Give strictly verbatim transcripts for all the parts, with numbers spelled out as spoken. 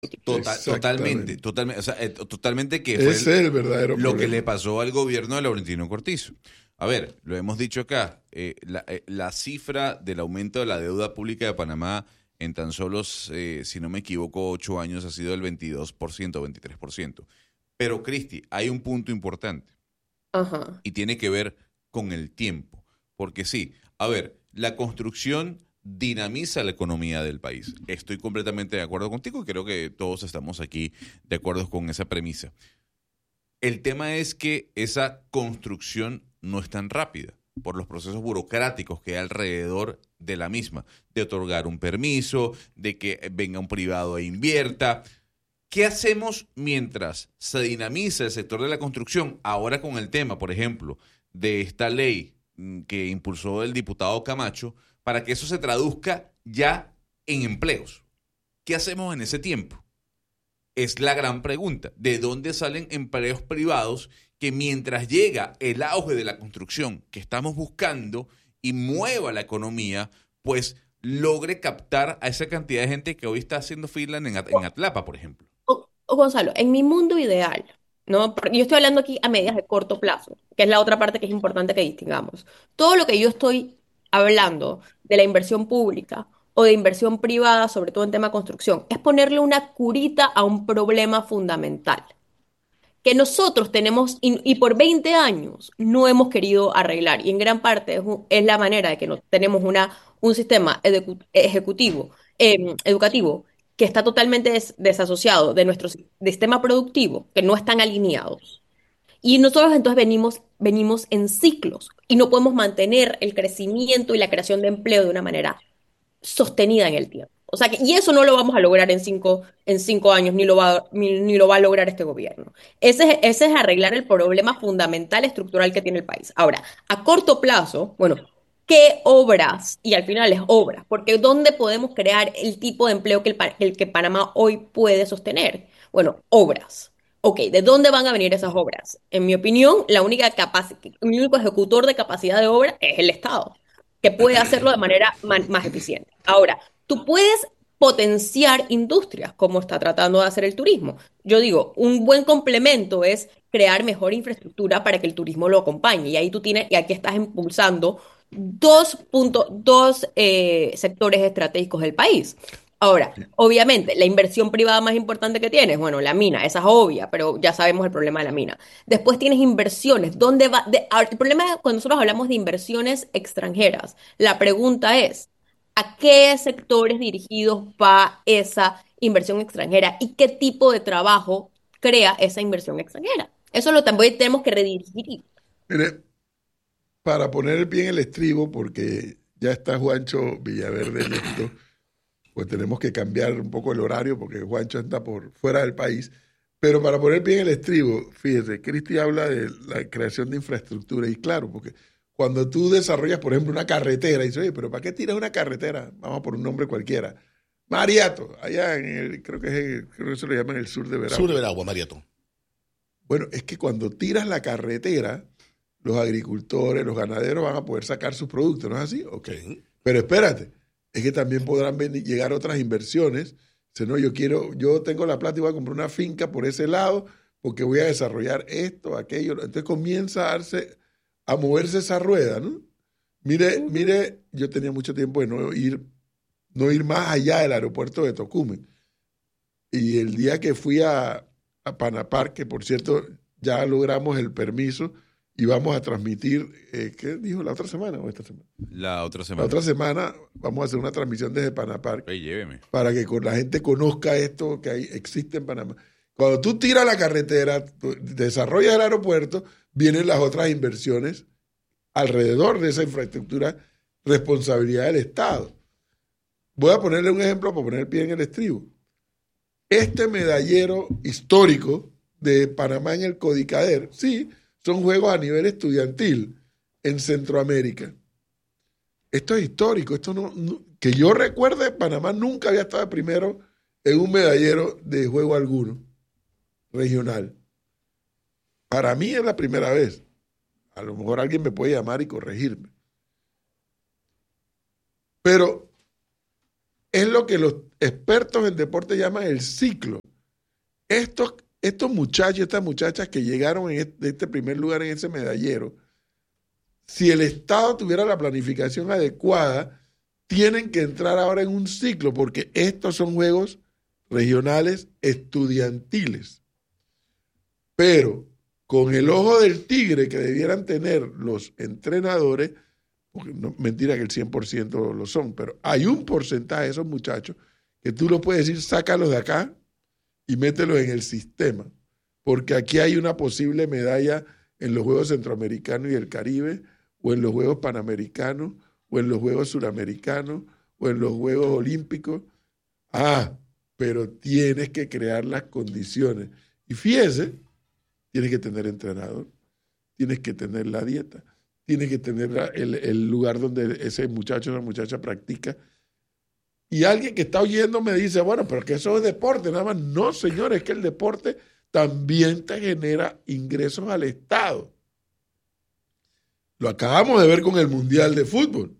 Total, totalmente, Exactamente. totalmente, o sea, eh, totalmente que fue Ese es el verdadero lo que problema. le pasó al gobierno de Laurentino Cortizo. A ver, lo hemos dicho acá, eh, la, eh, la cifra del aumento de la deuda pública de Panamá en tan solo, eh, si no me equivoco, ocho años ha sido del veintidós por ciento, veintitrés por ciento. Pero, Cristi, hay un punto importante Ajá. y tiene que ver con el tiempo. Porque sí, a ver, la construcción dinamiza la economía del país. Estoy completamente de acuerdo contigo y creo que todos estamos aquí de acuerdo con esa premisa. El tema es que esa construcción no es tan rápida por los procesos burocráticos que hay alrededor de la misma, de otorgar un permiso, de que venga un privado e invierta. ¿Qué hacemos mientras se dinamiza el sector de la construcción? Ahora con el tema, por ejemplo, de esta ley mm, que impulsó el diputado Camacho, para que eso se traduzca ya en empleos. ¿Qué hacemos en ese tiempo? Es la gran pregunta. ¿De dónde salen empleos privados que mientras llega el auge de la construcción que estamos buscando y mueva la economía, pues logre captar a esa cantidad de gente que hoy está haciendo fila en, At- en Atlapa, por ejemplo? O- o Gonzalo, en mi mundo ideal, ¿no? Porque yo estoy hablando aquí a medidas de corto plazo, que es la otra parte que es importante que distingamos. Todo lo que yo estoy hablando de la inversión pública o de inversión privada, sobre todo en tema de construcción, es ponerle una curita a un problema fundamental que nosotros tenemos y, y por veinte años no hemos querido arreglar. Y en gran parte es, un- es la manera de que no tenemos una, un sistema edecu- ejecutivo, eh, educativo que está totalmente des- desasociado de nuestro si- sistema productivo, que no están alineados. Y nosotros entonces venimos, venimos en ciclos y no podemos mantener el crecimiento y la creación de empleo de una manera sostenida en el tiempo. O sea, que, y eso no lo vamos a lograr en cinco, en cinco años, ni lo va, ni, ni lo va a lograr este gobierno. Ese, es- ese es arreglar el problema fundamental estructural que tiene el país. Ahora, a corto plazo, bueno, ¿qué obras? Y al final es obras, porque ¿dónde podemos crear el tipo de empleo que, el, pa- el que Panamá hoy puede sostener? Bueno, obras. Ok, ¿de dónde van a venir esas obras? En mi opinión, la única capaci- el único ejecutor de capacidad de obra es el Estado que puede hacerlo de manera man- más eficiente. Ahora, tú puedes potenciar industrias como está tratando de hacer el turismo. Yo digo, un buen complemento es crear mejor infraestructura para que el turismo lo acompañe. Y ahí tú tienes, y aquí estás impulsando dos puntos, dos eh, sectores estratégicos del país. Ahora, obviamente, la inversión privada más importante que tienes, bueno, la mina, esa es obvia, pero ya sabemos el problema de la mina. Después tienes inversiones. ¿Dónde va? De- ahora, el problema cuando nosotros hablamos de inversiones extranjeras, la pregunta es, ¿a qué sectores dirigidos va esa inversión extranjera y qué tipo de trabajo crea esa inversión extranjera? Eso lo también tenemos que redirigir. Mire, para poner el pie en el estribo, porque ya está Juancho Villaverde listo, pues tenemos que cambiar un poco el horario porque Juancho está por fuera del país. Pero para poner el pie en el estribo, fíjese, Cristi habla de la creación de infraestructura y claro, porque cuando tú desarrollas, por ejemplo, una carretera, y dices, oye, pero ¿para qué tiras una carretera? Vamos por un nombre cualquiera. Mariato, allá en el, creo que es el- creo que se lo llama en el sur de Sur de Veragua. Veragua, Mariato. Bueno, es que cuando tiras la carretera, los agricultores, los ganaderos van a poder sacar sus productos, ¿no es así? Ok. Sí. Pero espérate, es que también podrán venir- llegar otras inversiones. Dice, no, yo quiero, yo tengo la plata y voy a comprar una finca por ese lado porque voy a desarrollar esto, aquello. Entonces comienza a darse, a moverse esa rueda, ¿no? Mire, Ujú. mire, yo tenía mucho tiempo de no ir, no ir más allá del aeropuerto de Tocumen. Y el día que fui a, a Panapar, que por cierto ya logramos el permiso y vamos a transmitir, eh, ¿qué dijo la otra semana o esta semana? La otra La semana. otra semana vamos a hacer una transmisión desde Panapar Ey, lléveme. para que con la gente conozca esto que hay, existe en Panamá. Cuando tú tiras la carretera, tú desarrollas el aeropuerto, vienen las otras inversiones alrededor de esa infraestructura, responsabilidad del Estado. Voy a ponerle un ejemplo para poner el pie en el estribo. Este medallero histórico de Panamá en el Codicader, sí, son juegos a nivel estudiantil en Centroamérica. Esto es histórico, esto no, no- que yo recuerde, Panamá nunca había estado primero en un medallero de juego alguno regional. Para mí es la primera vez. A lo mejor alguien me puede llamar y corregirme. Pero es lo que los expertos en deporte llaman el ciclo. Estos, estos muchachos, estas muchachas que llegaron en este, este primer lugar en ese medallero, si el Estado tuviera la planificación adecuada, tienen que entrar ahora en un ciclo, porque estos son juegos regionales estudiantiles. Pero con el ojo del tigre que debieran tener los entrenadores, porque no, mentira que el cien por ciento lo son, pero hay un porcentaje de esos muchachos que tú lo puedes decir, sácalos de acá y mételos en el sistema, porque aquí hay una posible medalla en los Juegos Centroamericanos y el Caribe, o en los Juegos Panamericanos, o en los Juegos Suramericanos, o en los Juegos Olímpicos. Ah, pero tienes que crear las condiciones. Y fíjese, tienes que tener entrenador, tienes que tener la dieta, tienes que tener la, el, el lugar donde ese muchacho o esa muchacha practica. Y alguien que está oyendo me dice, bueno, pero que eso es deporte, nada más. No, señor, es que el deporte también te genera ingresos al Estado. Lo acabamos de ver con el Mundial de Fútbol.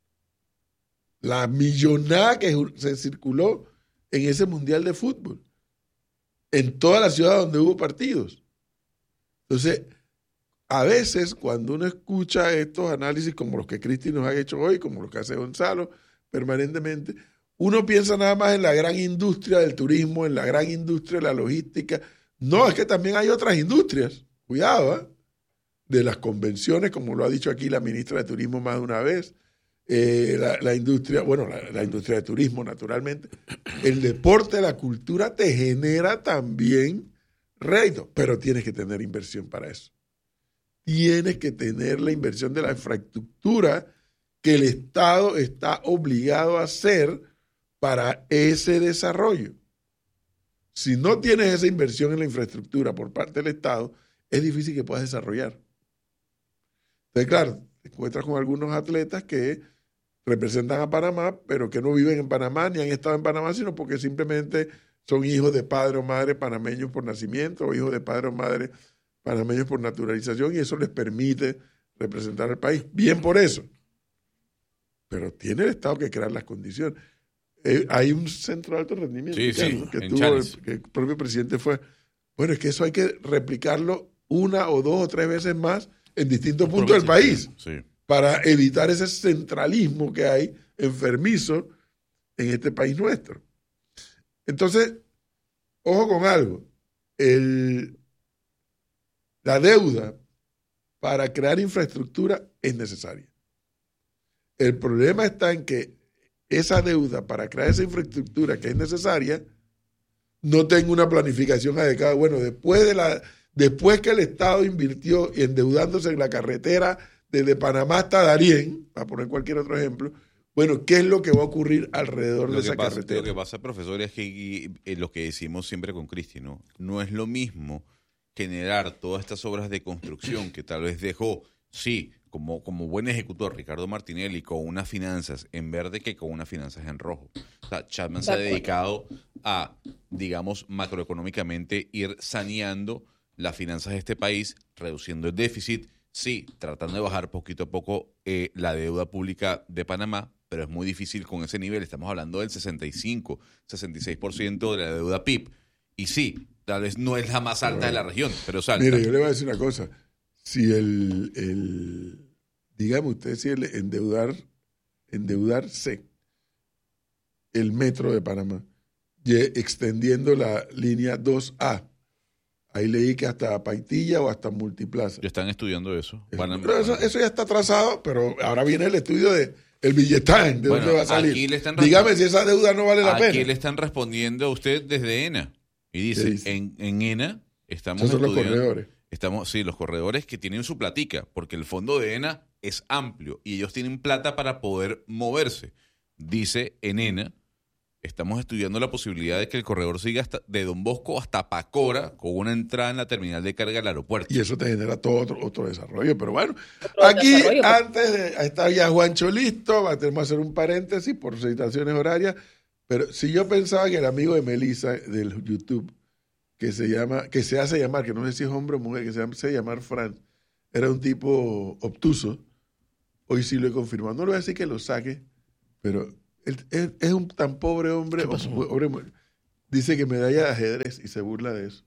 La millonada que se circuló en ese Mundial de Fútbol. En toda la ciudad donde hubo partidos. Entonces, a veces cuando uno escucha estos análisis como los que Cristi nos ha hecho hoy, como los que hace Gonzalo permanentemente, uno piensa nada más en la gran industria del turismo, en la gran industria de la logística. No, es que también hay otras industrias. Cuidado, ¿eh? De las convenciones, como lo ha dicho aquí la ministra de Turismo más de una vez, eh, la, la industria, bueno, la, la industria de turismo, naturalmente. El deporte, la cultura te genera también rédito, pero tienes que tener inversión para eso. Tienes que tener la inversión de la infraestructura que el Estado está obligado a hacer para ese desarrollo. Si no tienes esa inversión en la infraestructura por parte del Estado, es difícil que puedas desarrollar. Entonces, claro, te encuentras con algunos atletas que representan a Panamá, pero que no viven en Panamá ni han estado en Panamá, sino porque simplemente son hijos de padre o madre panameños por nacimiento o hijos de padre o madre panameños por naturalización, y eso les permite representar al país. Bien por eso. Pero tiene el Estado que crear las condiciones. Eh, hay un centro de alto rendimiento sí, que, sí, que, en tuvo el, que el propio presidente fue. Bueno, es que eso hay que replicarlo una o dos o tres veces más en distintos puntos del país sí. para evitar ese centralismo que hay enfermizo en este país nuestro. Entonces, ojo con algo, el, la deuda para crear infraestructura es necesaria. El problema está en que esa deuda para crear esa infraestructura que es necesaria no tenga una planificación adecuada. Bueno, después de la después que el Estado invirtió endeudándose en la carretera desde Panamá hasta Darién, para poner cualquier otro ejemplo, bueno, ¿qué es lo que va a ocurrir alrededor lo de esa pasa, carretera? Lo que pasa, profesor, es que eh, lo que decimos siempre con Cristi, ¿no? No es lo mismo generar todas estas obras de construcción que tal vez dejó, sí, como, como buen ejecutor Ricardo Martinelli, con unas finanzas en verde que con unas finanzas en rojo. O sea, Chapman se ha dedicado a, digamos, macroeconómicamente ir saneando las finanzas de este país, reduciendo el déficit, sí, tratando de bajar poquito a poco eh, la deuda pública de Panamá, pero es muy difícil con ese nivel. Estamos hablando del sesenta y cinco, sesenta y seis por ciento de la deuda P I B. Y sí, tal vez no es la más alta bueno, de la región, pero salta. Mire, yo le voy a decir una cosa. Si el, el digamos usted, si el endeudar, endeudarse el metro de Panamá, extendiendo la línea dos A, ahí leí que hasta Paitilla o hasta Multiplaza. Ya están estudiando eso. Eso, Panamá, pero eso, eso ya está trazado, pero ahora viene el estudio de el billetán, de bueno, dónde va a salir. Aquí le están Dígame si esa deuda no vale la aquí pena. Aquí le están respondiendo a usted desde ENA. Y dice, dice? En, en ENA estamos Esos son los corredores. Estamos, sí, los corredores que tienen su platica, porque el fondo de ENA es amplio y ellos tienen plata para poder moverse. Dice en ENA, estamos estudiando la posibilidad de que el corredor siga hasta, de Don Bosco hasta Pacora con una entrada en la terminal de carga del aeropuerto. Y eso te genera todo otro, otro desarrollo. Pero bueno, aquí antes de estar ya Juancho listo, tenemos que hacer un paréntesis por situaciones horarias. Pero si yo pensaba que el amigo de Melissa del YouTube, que se llama, que se hace llamar, que no sé si es hombre o mujer, que se hace llamar Fran, era un tipo obtuso, hoy sí lo he confirmado. No le voy a decir que lo saque, pero él, él es un tan pobre hombre. ¿Qué pasó? Pobre, dice que medalla de ajedrez y se burla de eso.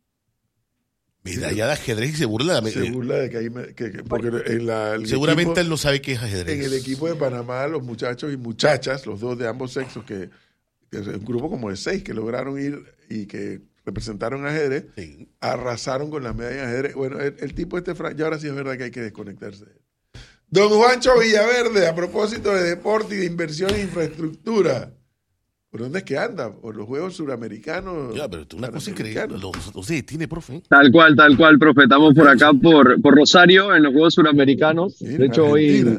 Medalla de ajedrez y se burla de Se burla de que hay. Que, que, porque en la, el Seguramente equipo, él no sabe qué es ajedrez. En el equipo de Panamá, los muchachos y muchachas, los dos de ambos sexos, que, que es un grupo como de seis que lograron ir y que representaron ajedrez, Sí. arrasaron con las medallas de ajedrez. Bueno, el, el tipo este, ya ahora sí es verdad que hay que desconectarse de él. Don Juancho Villaverde, a propósito de deporte y de inversión en infraestructura. ¿Por dónde es que anda? ¿Por los Juegos Suramericanos? Ya, pero es una cosa increíble. Los, los sí, tiene, profe. Tal cual, tal cual, profe. Estamos por acá, por, por Rosario, en los Juegos Suramericanos. Sí, De hecho, Argentina. hoy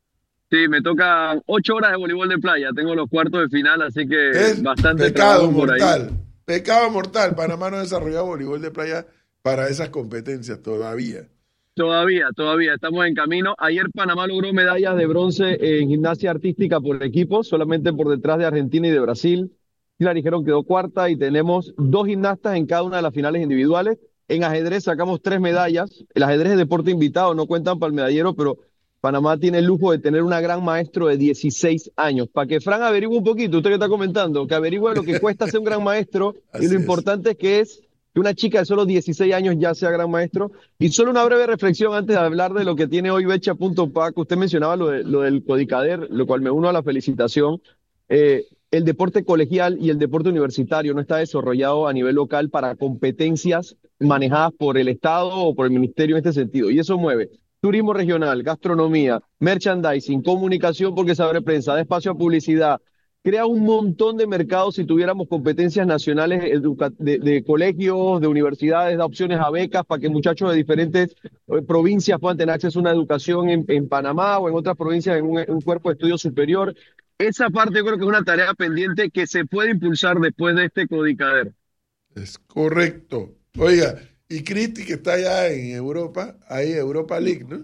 sí, me toca ocho horas de voleibol de playa. Tengo los cuartos de final, así que Es bastante pecado trabajo por ahí. mortal. Pecado mortal. Panamá no ha desarrollado voleibol de playa para esas competencias todavía. Todavía, todavía, estamos en camino. Ayer Panamá logró medallas de bronce en gimnasia artística por equipo, solamente por detrás de Argentina y de Brasil. Hillary Herón quedó cuarta y tenemos dos gimnastas en cada una de las finales individuales. En ajedrez sacamos tres medallas. El ajedrez es deporte invitado, no cuentan para el medallero, pero Panamá tiene el lujo de tener una gran maestro de dieciséis años. Para que Fran averigüe un poquito, usted que está comentando, que averigüe lo que cuesta ser un gran maestro y Así lo es. importante es que es que una chica de solo dieciséis años ya sea gran maestro. Y solo una breve reflexión antes de hablar de lo que tiene hoy Becha punto pa, que usted mencionaba lo, de, lo del Codicader, lo cual me uno a la felicitación. Eh, el deporte colegial y el deporte universitario no está desarrollado a nivel local para competencias manejadas por el Estado o por el Ministerio en este sentido. Y eso mueve turismo regional, gastronomía, merchandising, comunicación porque se abre prensa, da espacio a publicidad, crea un montón de mercados si tuviéramos competencias nacionales educa- de, de colegios, de universidades, da opciones a becas para que muchachos de diferentes eh, provincias puedan tener acceso a una educación en, en Panamá o en otras provincias en un, en un cuerpo de estudio superior. Esa parte yo creo que es una tarea pendiente que se puede impulsar después de este Codicader. Es correcto. Oiga, y Cristi, que está allá en Europa, hay Europa League, ¿no?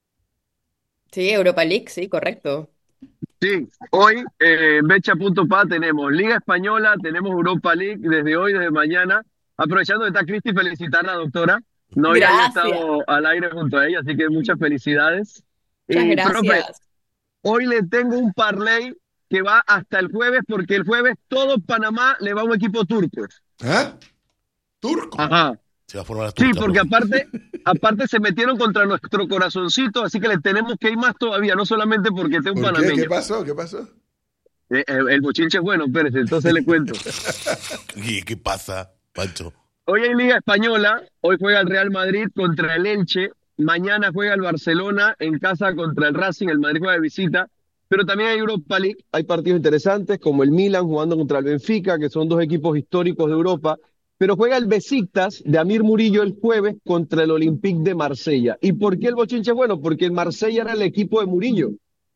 Sí, Europa League, sí, correcto. Sí, hoy eh, en Becha punto pa tenemos Liga Española, tenemos Europa League desde hoy, desde mañana. Aprovechando que está Cristi, felicitar a la doctora. No había Gracias. estado al aire junto a ella, así que muchas felicidades. Muchas Y, profe, gracias. hoy le tengo un parlay que va hasta el jueves, porque el jueves todo Panamá le va a un equipo turco. ¿Ah? Turco. Ajá. Se va a formar la Sí, turca, porque profe. aparte, aparte se metieron contra nuestro corazoncito, así que le tenemos que ir más todavía, no solamente porque esté un ¿Por qué? panameño. ¿Qué pasó? ¿Qué pasó? Eh, eh, el bochinche es bueno, Pérez, entonces le cuento. ¿Y qué pasa, Pancho? Hoy hay Liga Española, hoy juega el Real Madrid contra el Elche, mañana juega el Barcelona en casa contra el Racing, el Madrid juega de visita, pero también hay Europa League, hay partidos interesantes como el Milan jugando contra el Benfica, que son dos equipos históricos de Europa, pero juega el Besiktas de Amir Murillo el jueves contra el Olympique de Marsella. ¿Y por qué el bochinche es bueno? Porque el Marsella era el equipo de Murillo.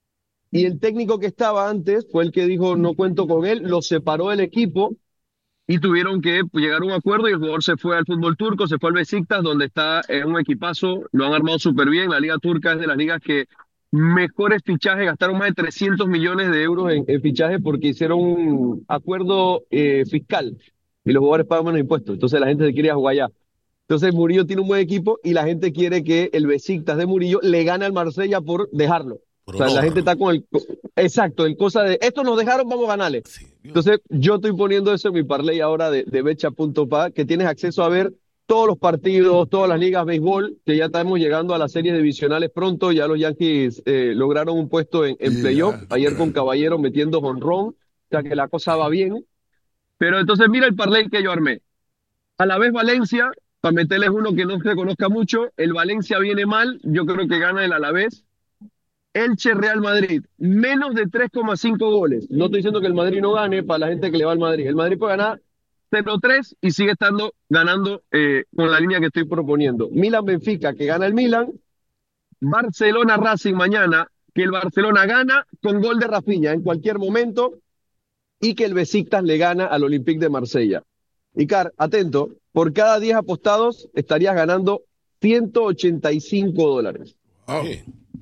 Y el técnico que estaba antes fue el que dijo no cuento con él, lo separó del equipo y tuvieron que llegar a un acuerdo y el jugador se fue al fútbol turco, se fue al Besiktas, donde está en un equipazo, lo han armado súper bien. La liga turca es de las ligas que mejores fichajes, gastaron más de trescientos millones de euros en, en fichajes porque hicieron un acuerdo eh, fiscal y los jugadores pagan menos impuestos, entonces la gente se quiere ir a jugar allá. Entonces Murillo tiene un buen equipo y la gente quiere que el Besiktas de Murillo le gane al Marsella por dejarlo. Por O sea, la honor. gente está con el... Exacto, el cosa de, esto nos dejaron, vamos a ganarle. Sí. Entonces, yo estoy poniendo eso en mi parlay ahora de, de Becha punto pa, que tienes acceso a ver todos los partidos, todas las ligas de béisbol, que ya estamos llegando a las series divisionales pronto. Ya los Yankees eh, lograron un puesto en, en Yeah. playoff, ayer con Caballero metiendo jonrón, o sea que la cosa va bien. Pero entonces, mira el parlay que yo armé. A la vez Valencia, para meterles uno que no se conozca mucho, el Valencia viene mal, yo creo que gana el Alavés. Elche Real Madrid, menos de tres coma cinco goles. No estoy diciendo que el Madrid no gane para la gente que le va al Madrid. El Madrid puede ganar cero tres y sigue estando ganando eh, con la línea que estoy proponiendo. Milan Benfica, que gana el Milan. Barcelona Racing mañana, que el Barcelona gana con gol de Rafinha en cualquier momento y que el Besiktas le gana al Olympique de Marsella. Icar, atento, por cada diez apostados estarías ganando ciento ochenta y cinco dólares. Wow. Sí.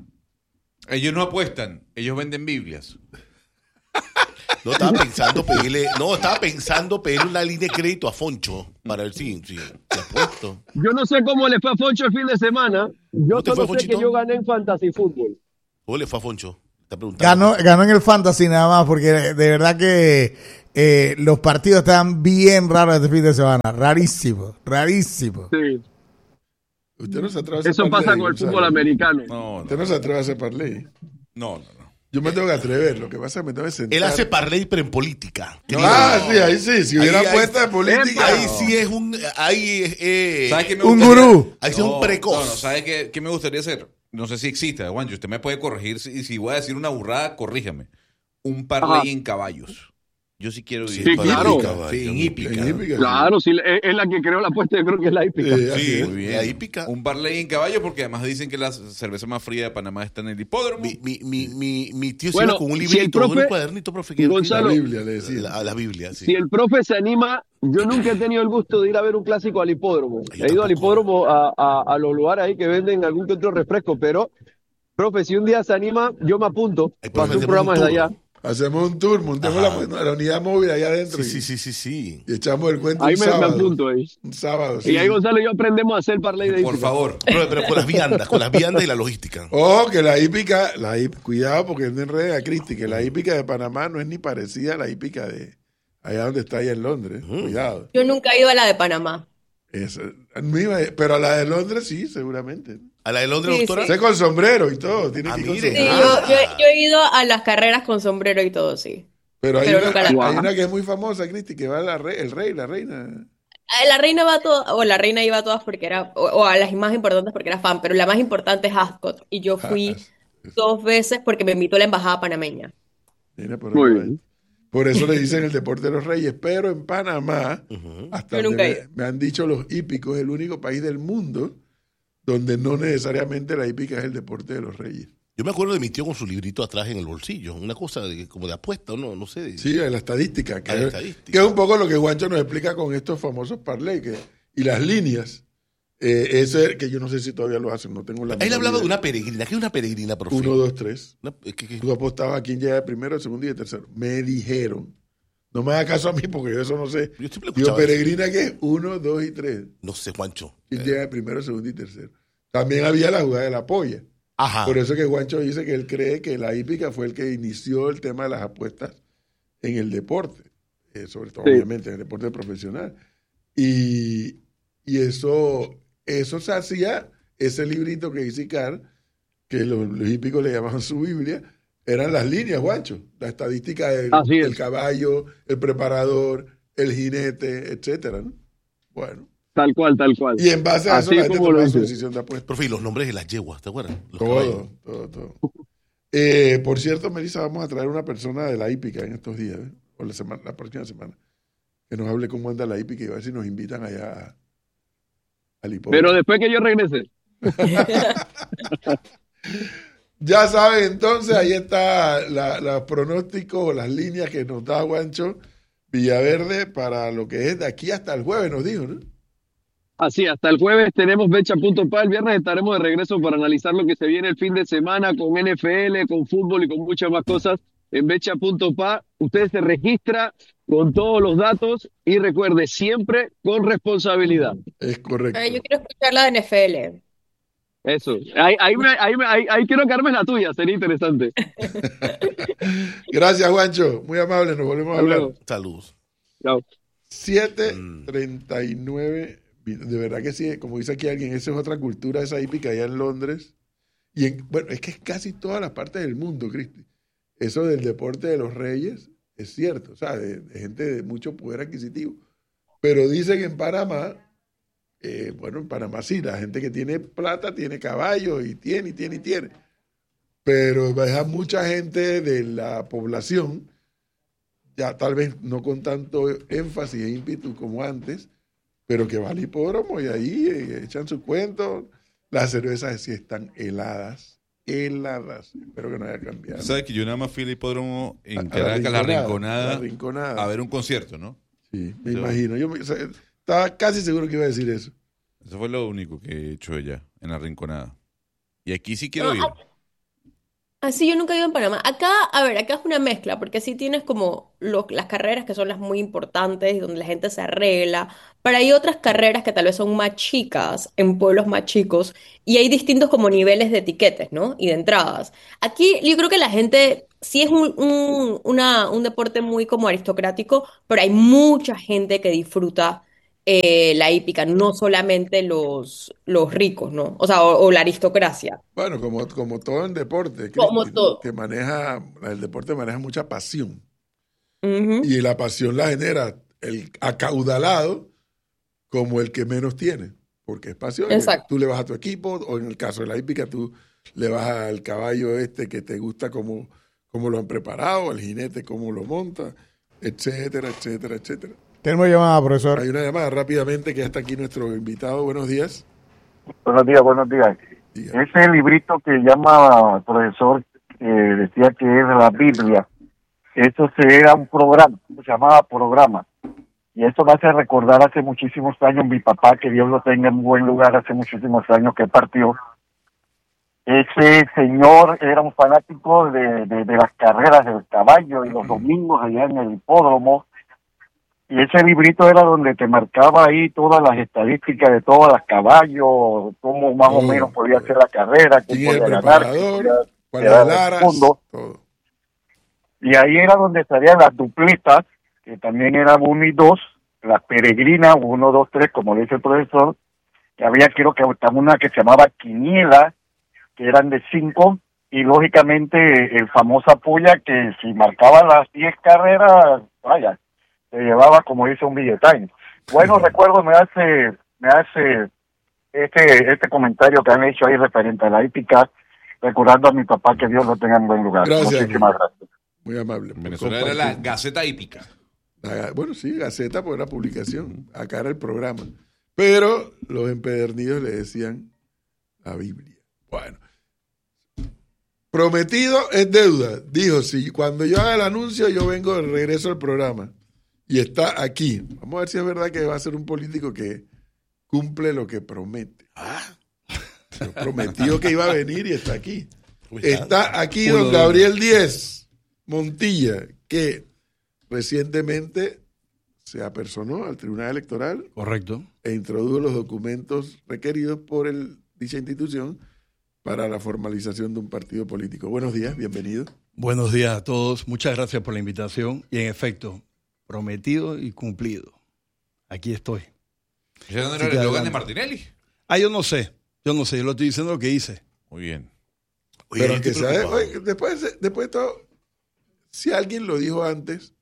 Ellos no apuestan, ellos venden Biblias. No, estaba pensando pedirle, no, estaba pensando pedirle una línea de crédito a Foncho para ver si, si te apuesto. Yo no sé cómo le fue a Foncho el fin de semana. Yo ¿Cómo te solo fue, sé que Fonchito? yo gané en Fantasy Fútbol. ¿Cómo le fue a Foncho? Está preguntando. Ganó, ganó en el Fantasy nada más, porque de verdad que eh, los partidos estaban bien raros este fin de semana. Rarísimo, rarísimo. Sí. Usted no se atreve a hacer Eso parlay, pasa con el Gonzalo. fútbol americano. No, Usted no, no se atreve a hacer parlay. no, no, no. Yo me tengo que atrever, lo que pasa es que me tengo que sentar. Él hace parlay, pero en política. Ah, sí, ahí sí, si hubiera Ahí- ahí- apuesta de política. Ahí sí es un... Ahí es... eh, ¿Sabes qué me Un gustaría? gurú. Ahí sí es un precoz. No, no, ¿sabe qué, qué me gustaría hacer? No sé si existe, Juancho. Usted me puede corregir. Si, si voy a decir una burrada, corríjame. Un parlay Ajá. en caballos. Yo sí quiero Sí, vivir. Sí, claro. Sí, en hípica. En hípica, sí. Claro, sí, es, es la que creó la apuesta, yo creo que es la hípica. Sí, así Sí, es. Muy bien. ahí pica. Un parlay en caballos porque además dicen que la cerveza más fría de Panamá está en el hipódromo. Mi, mi, mi, mi, mi tío se Bueno, iba con un si el librito, profe- un cuadernito, profe. que- Gonzalo- La Biblia le decía. La, la Biblia, sí. Si el profe se anima, yo nunca he tenido el gusto de ir a ver un clásico al hipódromo. Yo He ido al tampoco. hipódromo a, a, a los lugares ahí que venden algún que otro refresco, pero, profe, si un día se anima, yo me apunto Ay, para profe, hacer un programa hacemos desde un allá. tour. Hacemos un tour, montemos Ajá. la, la unidad móvil allá adentro Sí, y, sí, sí, sí, sí. y echamos el cuento Ahí un me, me sábado. apunto ahí. Un sábado, Y sí. ahí Gonzalo y yo aprendemos a hacer parlay de Por hípica. favor. Pero, pero con las viandas, con las viandas y la logística. Ojo, que la hípica, la híp- cuidado porque no enreden a Cristi, que la hípica de Panamá no es ni parecida a la hípica de allá donde está allá en Londres. Cuidado. Yo nunca he ido a la de Panamá. Es, misma- pero a la de Londres sí, seguramente. A la de Londres, Sí, doctora. Sé con sombrero y todo. Tiene Ah, que ir con mire. Sí, sombrero. yo, yo, yo he ido a las carreras con sombrero y todo, sí. Pero hay, pero una, nunca la- hay Guau. una que es muy famosa, Cristi, que va la re- el rey, la reina. Ah, La reina va a todas, o la reina iba a todas porque era, o, o a las más importantes porque era fan, pero la más importante es Ascot. Y yo fui Ah, dos veces porque me invitó la embajada panameña. Mira, por, Muy ahí va. bien. Por eso le dicen el deporte de los reyes. Pero en Panamá, hasta Yo donde nunca he me, ido. me han dicho los hípicos, es el único país del mundo donde no necesariamente la hípica es el deporte de los reyes. Yo me acuerdo de mi tío con su librito atrás en el bolsillo. Una cosa de- como de apuesta, no, no sé. Sí, la estadística, que, Ah, la es, estadística. que es un poco lo que Juancho nos explica con estos famosos parlay que, y las líneas. Eh, ese que yo no sé si todavía lo hacen, no tengo la Él menor hablaba de idea. una peregrina. ¿Qué es una peregrina, profe? Uno, dos, tres. Una- ¿qué- qué- Tú apostabas a quién llega de primero, de segundo y de tercero. Me dijeron. No me haga caso a mí porque yo eso no sé. Yo siempre Digo, escuchaba peregrina que es uno, dos y tres. No sé, Juancho. ¿Quién llega de primero, segundo y tercero? También había la jugada de la polla. Ajá. Por eso que Juancho dice que él cree que la hípica fue el que inició el tema de las apuestas en el deporte, eh, sobre todo Sí. obviamente en el deporte profesional. Y, y eso, eso se hacía, ese librito que dice Icar, que los, los hípicos le llamaban su Biblia, eran las líneas, Juancho, la estadística del, Así es. del caballo, el preparador, el jinete, etcétera, ¿no? Bueno, Tal cual, tal cual. y en base a eso Así la gente como lo tomaba su dice. decisión de apuesta. Profe, y los nombres de las yeguas, ¿te acuerdas? Los caballos. Todo, todo, todo. Eh, por cierto, Melissa, vamos a traer una persona de la hípica en estos días, ¿eh? o la, semana, la próxima semana, que nos hable cómo anda la hípica y a ver si nos invitan allá a- al hipódromo. Pero después que yo regrese. Ya saben, entonces, ahí está la- los pronósticos o las líneas que nos da Juancho Villaverde para lo que es de aquí hasta el jueves, nos dijo, ¿no? Así, hasta el jueves tenemos fecha.pa. El viernes estaremos de regreso para analizar lo que se viene el fin de semana con N F L, con fútbol y con muchas más cosas en becha.pa. Usted se registra con todos los datos y recuerde, siempre con responsabilidad. Es correcto. Eh, yo quiero escuchar la de N F L. Eso. Ahí, ahí, me- ahí, me- ahí, ahí quiero que armes la tuya, sería interesante. Gracias, Juancho. Muy amable, nos volvemos a Hasta hablar. luego. Saludos. Chao. siete treinta y nueve. De verdad que sí, como dice aquí alguien, esa es otra cultura, esa hípica allá en Londres. Y en- bueno, es que es casi todas las partes del mundo, Cristi. Eso del deporte de los reyes es cierto, o sea, de, de gente de mucho poder adquisitivo. Pero dicen que en Panamá, eh, bueno, en Panamá sí, la gente que tiene plata tiene caballos y tiene, y tiene, y tiene. Pero deja mucha gente de la población, ya tal vez no con tanto énfasis e ímpetu como antes, pero que va al hipódromo y ahí eh, echan su cuento. Las cervezas sí están heladas, heladas. Espero que no haya cambiado. ¿Sabes que yo nada más fui al hipódromo A- en a la Caracas, la Rinconada, Rinconada, la Rinconada. a ver un concierto, ¿no? Sí, me Yo- imagino. Yo me- o sea, estaba casi seguro que iba a decir eso. Eso fue lo único que he hecho allá, en la Rinconada. Y aquí sí quiero No, ir. Así yo nunca he ido en Panamá. Acá, a ver, acá es una mezcla, porque sí tienes como lo- las carreras que son las muy importantes, donde la gente se arregla, pero hay otras carreras que tal vez son más chicas, en pueblos más chicos, y hay distintos como niveles de etiquetes, ¿no? Y de entradas. Aquí yo creo que la gente, sí es un, un, una- un deporte muy como aristocrático, pero hay mucha gente que disfruta eh, la hípica, no solamente los, los ricos, ¿no? O sea, o o la aristocracia. Bueno, como, como todo en deporte, Como Cristi, todo. que maneja, el deporte maneja mucha pasión. Ujú. Y la pasión la genera el acaudalado como el que menos tiene, porque es pasión. Exacto. Tú le vas a tu equipo, o en el caso de la hípica, tú le vas al caballo este que te gusta como, como lo han preparado, al jinete cómo lo monta, etcétera, etcétera, etcétera. Tenemos llamada, profesor. Hay una llamada rápidamente que ya está aquí nuestro invitado. Buenos días. Buenos días, buenos días. Diga. Ese librito que llama el profesor, que decía que es la Biblia, eso se era un programa, se llamaba programa. Y eso me hace recordar hace muchísimos años, mi papá, que Dios lo tenga en buen lugar, hace muchísimos años que partió. Ese señor era un fanático de, de, de las carreras del caballo y los domingos allá en el hipódromo. Y ese librito era donde te marcaba ahí todas las estadísticas de todos los caballos, cómo más o Todo, menos podía todo. hacer la carrera, quién ¿Quién es el podía ganar, quién preparador? podía ¿Cuál quedar es en Laras? segundo. Todo. Y ahí era donde salían las dupletas, que también eran uno y dos, las peregrinas, uno, dos, tres, como dice el profesor, que había creo que hasta una que se llamaba quiniela, que eran de cinco, y lógicamente el famosa puya que si marcaba las diez carreras, vaya, se llevaba, como dice, un billetaño. Bueno, recuerdo, me hace, me hace este, este comentario que han hecho ahí referente a la hípica, recordando a mi papá, que Dios lo tenga en buen lugar. Gracias, Muchísimas amigo. gracias. Muy amable. En por Venezuela era la compartir. Gaceta Hípica. La- bueno, sí, Gaceta por la publicación. Acá era el programa. Pero los empedernidos le decían la Biblia. Bueno. Prometido es deuda. Dijo, si cuando yo haga el anuncio, yo vengo de regreso al programa. Y está aquí. Vamos a ver si es verdad que va a ser un político que cumple lo que promete. Se prometió que iba a venir y está aquí. Está aquí don Gabriel Díez Montilla, que recientemente se apersonó al Tribunal Electoral Correcto. e introdujo los documentos requeridos por el, dicha institución para la formalización de un partido político. Buenos días, bienvenido. Buenos días a todos. Muchas gracias por la invitación. Y en efecto, prometido y cumplido. Aquí estoy. ¿Ese no Así era el que eslogan adelante. de Martinelli? Ah, yo no sé. Yo no sé. Yo lo estoy diciendo lo que hice. Muy bien. Oye, Pero yo que estoy sea, preocupado. oye, después, de- después de todo, si alguien lo dijo antes,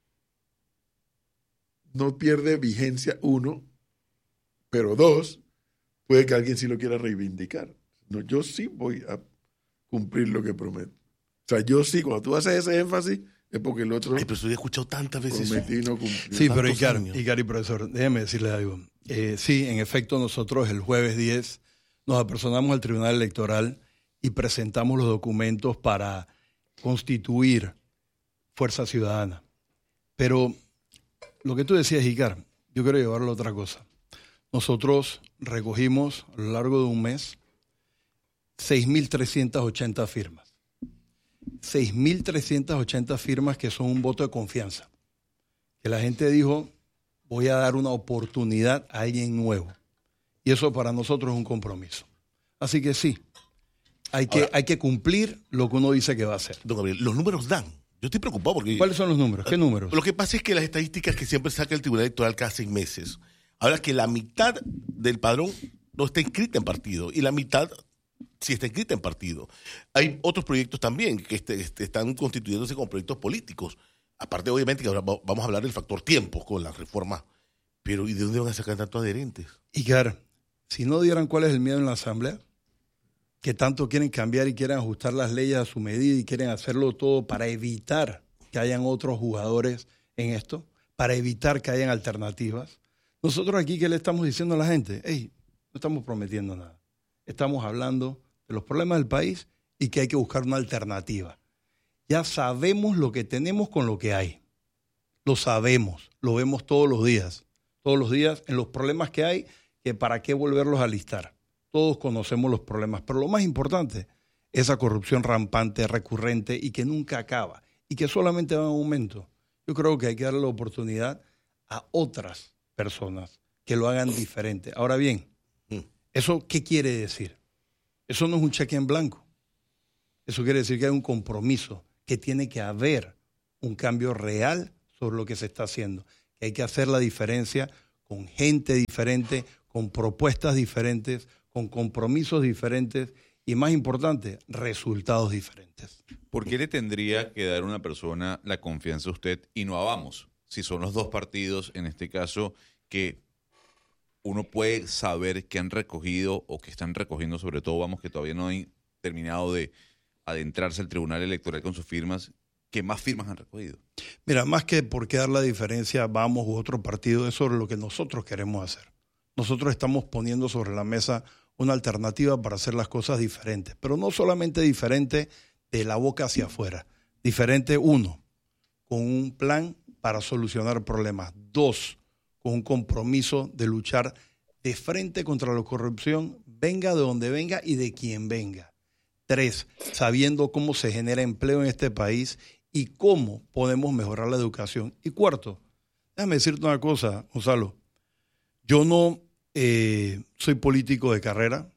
no pierde vigencia uno, pero dos, puede que alguien sí lo quiera reivindicar. No, yo sí voy a cumplir lo que prometo. O sea, yo sí, cuando tú haces ese énfasis, es porque el otro Ay, pero eso lo he escuchado tantas veces. eso. prometí y no cumplió. Sí, pero tantos Icar, años. Icar y profesor, déjeme decirle algo. Eh, sí, en efecto, nosotros el jueves diez nos apersonamos al Tribunal Electoral y presentamos los documentos para constituir Fuerza Ciudadana. Pero lo que tú decías, Icar, yo quiero llevarlo a otra cosa. Nosotros recogimos a lo largo de un mes seis mil trescientas ochenta firmas. seis mil trescientas ochenta firmas que son un voto de confianza. Que la gente dijo, voy a dar una oportunidad a alguien nuevo. Y eso para nosotros es un compromiso. Así que sí, hay que, Ahora- hay que cumplir lo que uno dice que va a hacer. Don Gabriel, los números dan. Yo estoy preocupado porque... ¿Cuáles son los números? ¿Qué números? Lo que pasa es que las estadísticas que siempre saca el Tribunal Electoral cada seis meses, habla que la mitad del padrón no está inscrita en partido y la mitad sí está inscrita en partido. Hay otros proyectos también que este, este, están constituyéndose como proyectos políticos. Aparte, obviamente, que ahora va- vamos a hablar del factor tiempo con la reforma. Pero ¿y de dónde van a sacar tantos adherentes? Icar, si no dieran cuál es el miedo en la Asamblea, que tanto quieren cambiar y quieren ajustar las leyes a su medida y quieren hacerlo todo para evitar que hayan otros jugadores en esto, para evitar que hayan alternativas. Nosotros aquí, ¿qué le estamos diciendo a la gente? Hey, no estamos prometiendo nada. Estamos hablando de los problemas del país y que hay que buscar una alternativa. Ya sabemos lo que tenemos con lo que hay. Lo sabemos, lo vemos todos los días. Todos los días en los problemas que hay, que para qué volverlos a listar. Todos conocemos los problemas, pero lo más importante esa corrupción rampante, recurrente y que nunca acaba y que solamente va en aumento. Yo creo que hay que darle la oportunidad a otras personas que lo hagan diferente. Ahora bien, ¿eso qué quiere decir? Eso no es un cheque en blanco. Eso quiere decir que hay un compromiso, que tiene que haber un cambio real sobre lo que se está haciendo, que hay que hacer la diferencia con gente diferente, con propuestas diferentes, con compromisos diferentes y, más importante, resultados diferentes. ¿Por qué le tendría que dar a una persona la confianza a usted y no a Vamos? Si son los dos partidos, en este caso, que uno puede saber que han recogido o que están recogiendo, sobre todo Vamos, que todavía no han terminado de adentrarse al Tribunal Electoral con sus firmas, ¿qué más firmas han recogido? Mira, más que por qué dar la diferencia, Vamos u otro partido, es sobre lo que nosotros queremos hacer. Nosotros estamos poniendo sobre la mesa una alternativa para hacer las cosas diferentes, pero no solamente diferente de la boca hacia afuera. Diferente, uno, con un plan para solucionar problemas. Dos, con un compromiso de luchar de frente contra la corrupción, venga de donde venga y de quien venga. Tres, sabiendo cómo se genera empleo en este país y cómo podemos mejorar la educación. Y cuarto, déjame decirte una cosa, Gonzalo. Yo no eh, soy político de carrera.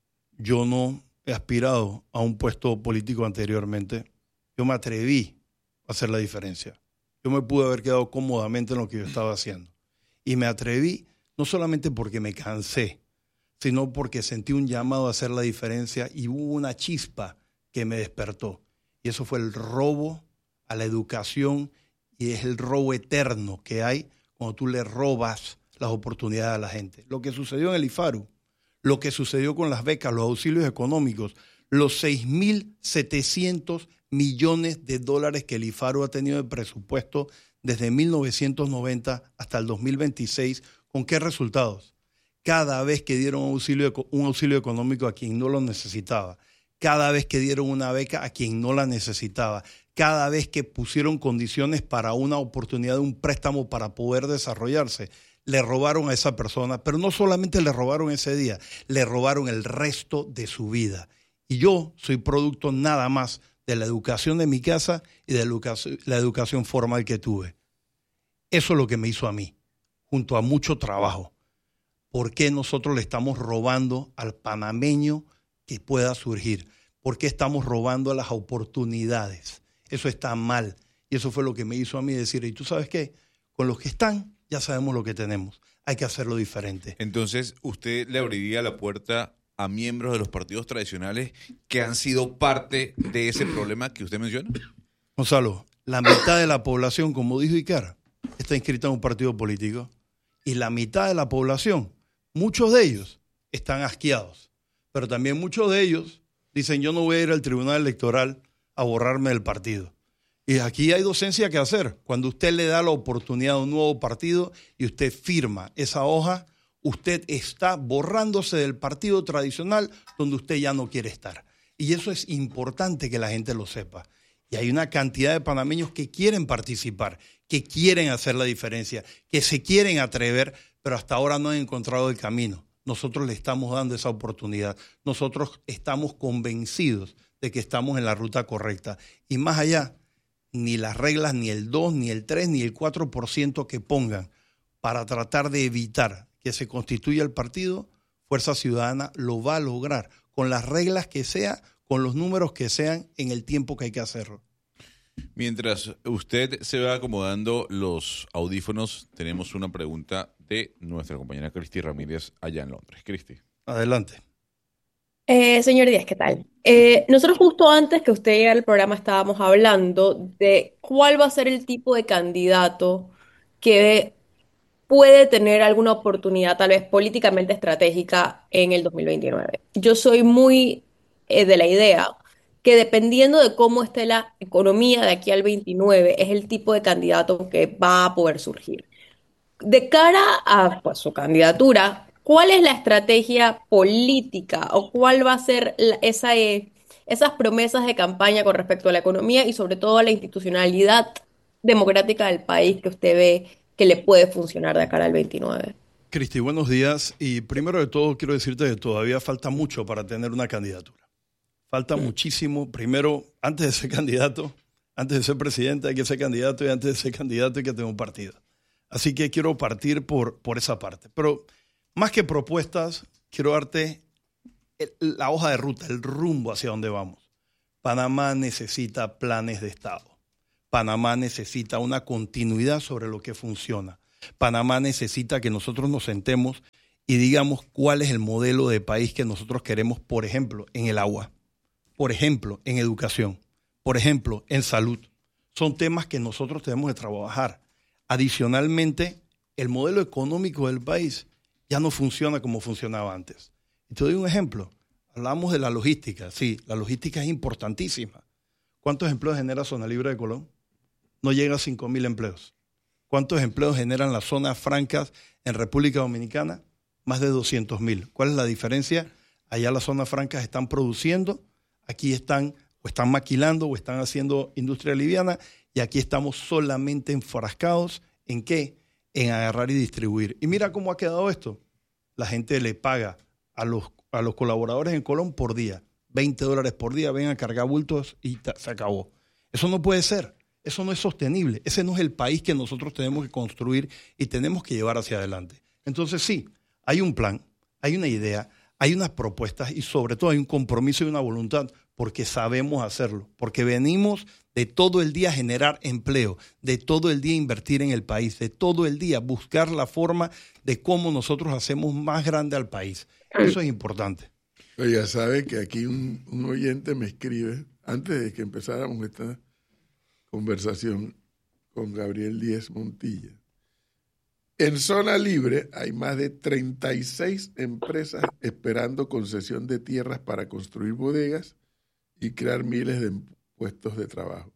Yo no he aspirado a un puesto político anteriormente. Yo me atreví a hacer la diferencia. Yo me pude haber quedado cómodamente en lo que yo estaba haciendo. Y me atreví no solamente porque me cansé, sino porque sentí un llamado a hacer la diferencia y hubo una chispa que me despertó. Y eso fue el robo a la educación y es el robo eterno que hay cuando tú le robas las oportunidades a la gente. Lo que sucedió en el IFARU, lo que sucedió con las becas, los auxilios económicos, los seis mil setecientos millones de dólares que el IFARU ha tenido de presupuesto desde mil novecientos noventa hasta el dos mil veintiséis, ¿con qué resultados? Cada vez que dieron un auxilio, un auxilio económico a quien no lo necesitaba, cada vez que dieron una beca a quien no la necesitaba, cada vez que pusieron condiciones para una oportunidad de un préstamo para poder desarrollarse, le robaron a esa persona, pero no solamente le robaron ese día, le robaron el resto de su vida. Y yo soy producto nada más de la educación de mi casa y de la educación, la educación formal que tuve. Eso es lo que me hizo a mí, junto a mucho trabajo. ¿Por qué nosotros le estamos robando al panameño que pueda surgir? ¿Por qué estamos robando las oportunidades? Eso está mal. Y eso fue lo que me hizo a mí decir, ¿y tú sabes qué? Con los que están, ya sabemos lo que tenemos. Hay que hacerlo diferente. Entonces, ¿usted le abriría la puerta a miembros de los partidos tradicionales que han sido parte de ese problema que usted menciona? Gonzalo, la mitad de la población, como dijo Icar, está inscrita en un partido político. Y la mitad de la población, muchos de ellos, están asqueados. Pero también muchos de ellos dicen, yo no voy a ir al tribunal electoral a borrarme del partido. Y aquí hay docencia que hacer. Cuando usted le da la oportunidad a un nuevo partido y usted firma esa hoja, usted está borrándose del partido tradicional donde usted ya no quiere estar. Y eso es importante que la gente lo sepa. Y hay una cantidad de panameños que quieren participar, que quieren hacer la diferencia, que se quieren atrever, pero hasta ahora no han encontrado el camino. Nosotros le estamos dando esa oportunidad. Nosotros estamos convencidos de que estamos en la ruta correcta. Y más allá, ni las reglas, ni el dos, ni el tres, ni el cuatro por ciento que pongan para tratar de evitar que se constituya el partido, Fuerza Ciudadana lo va a lograr con las reglas que sea, con los números que sean, en el tiempo que hay que hacerlo. Mientras usted se va acomodando los audífonos, tenemos una pregunta de nuestra compañera Cristi Ramírez allá en Londres. Cristi. Adelante. Eh, señor Díaz, ¿qué tal? Eh, nosotros justo antes que usted llegara al programa estábamos hablando de cuál va a ser el tipo de candidato que puede tener alguna oportunidad tal vez políticamente estratégica en el dos mil veintinueve. Yo soy muy eh, de la idea que dependiendo de cómo esté la economía de aquí al veintinueve es el tipo de candidato que va a poder surgir. De cara a pues, su candidatura, ¿cuál es la estrategia política o cuál va a ser la- esa, eh, esas promesas de campaña con respecto a la economía y sobre todo a la institucionalidad democrática del país que usted ve que le puede funcionar de cara al veintinueve? Cristi, buenos días. Y primero de todo quiero decirte que todavía falta mucho para tener una candidatura. Falta muchísimo. Primero, antes de ser candidato, antes de ser presidente hay que ser candidato y antes de ser candidato hay que tener un partido. Así que quiero partir por, por esa parte. Pero más que propuestas, quiero darte el, la hoja de ruta, el rumbo hacia dónde vamos. Panamá necesita planes de Estado. Panamá necesita una continuidad sobre lo que funciona. Panamá necesita que nosotros nos sentemos y digamos cuál es el modelo de país que nosotros queremos, por ejemplo, en el agua, por ejemplo, en educación, por ejemplo, en salud. Son temas que nosotros tenemos que trabajar. Adicionalmente, el modelo económico del país ya no funciona como funcionaba antes. Y te doy un ejemplo. Hablamos de la logística. Sí, la logística es importantísima. ¿Cuántos empleos genera Zona Libre de Colón? No llega a cinco mil empleos. ¿Cuántos empleos generan las zonas francas en República Dominicana? Más de doscientos mil. ¿Cuál es la diferencia? Allá las zonas francas están produciendo, aquí están o están maquilando o están haciendo industria liviana y aquí estamos solamente enfrascados ¿en qué? En agarrar y distribuir. Y mira cómo ha quedado esto. La gente le paga a los, a los colaboradores en Colón por día. veinte dólares por día, ven a cargar bultos y ta, se acabó. Eso no puede ser. Eso no es sostenible. Ese no es el país que nosotros tenemos que construir y tenemos que llevar hacia adelante. Entonces sí, hay un plan, hay una idea, hay unas propuestas y sobre todo hay un compromiso y una voluntad porque sabemos hacerlo, porque venimos de todo el día generar empleo, de todo el día invertir en el país, de todo el día buscar la forma de cómo nosotros hacemos más grande al país. Eso es importante. Pero ya sabe que aquí un, un oyente me escribe, antes de que empezáramos esta conversación con Gabriel Díez Montilla. En Zona Libre hay más de treinta y seis empresas esperando concesión de tierras para construir bodegas y crear miles de puestos de trabajo.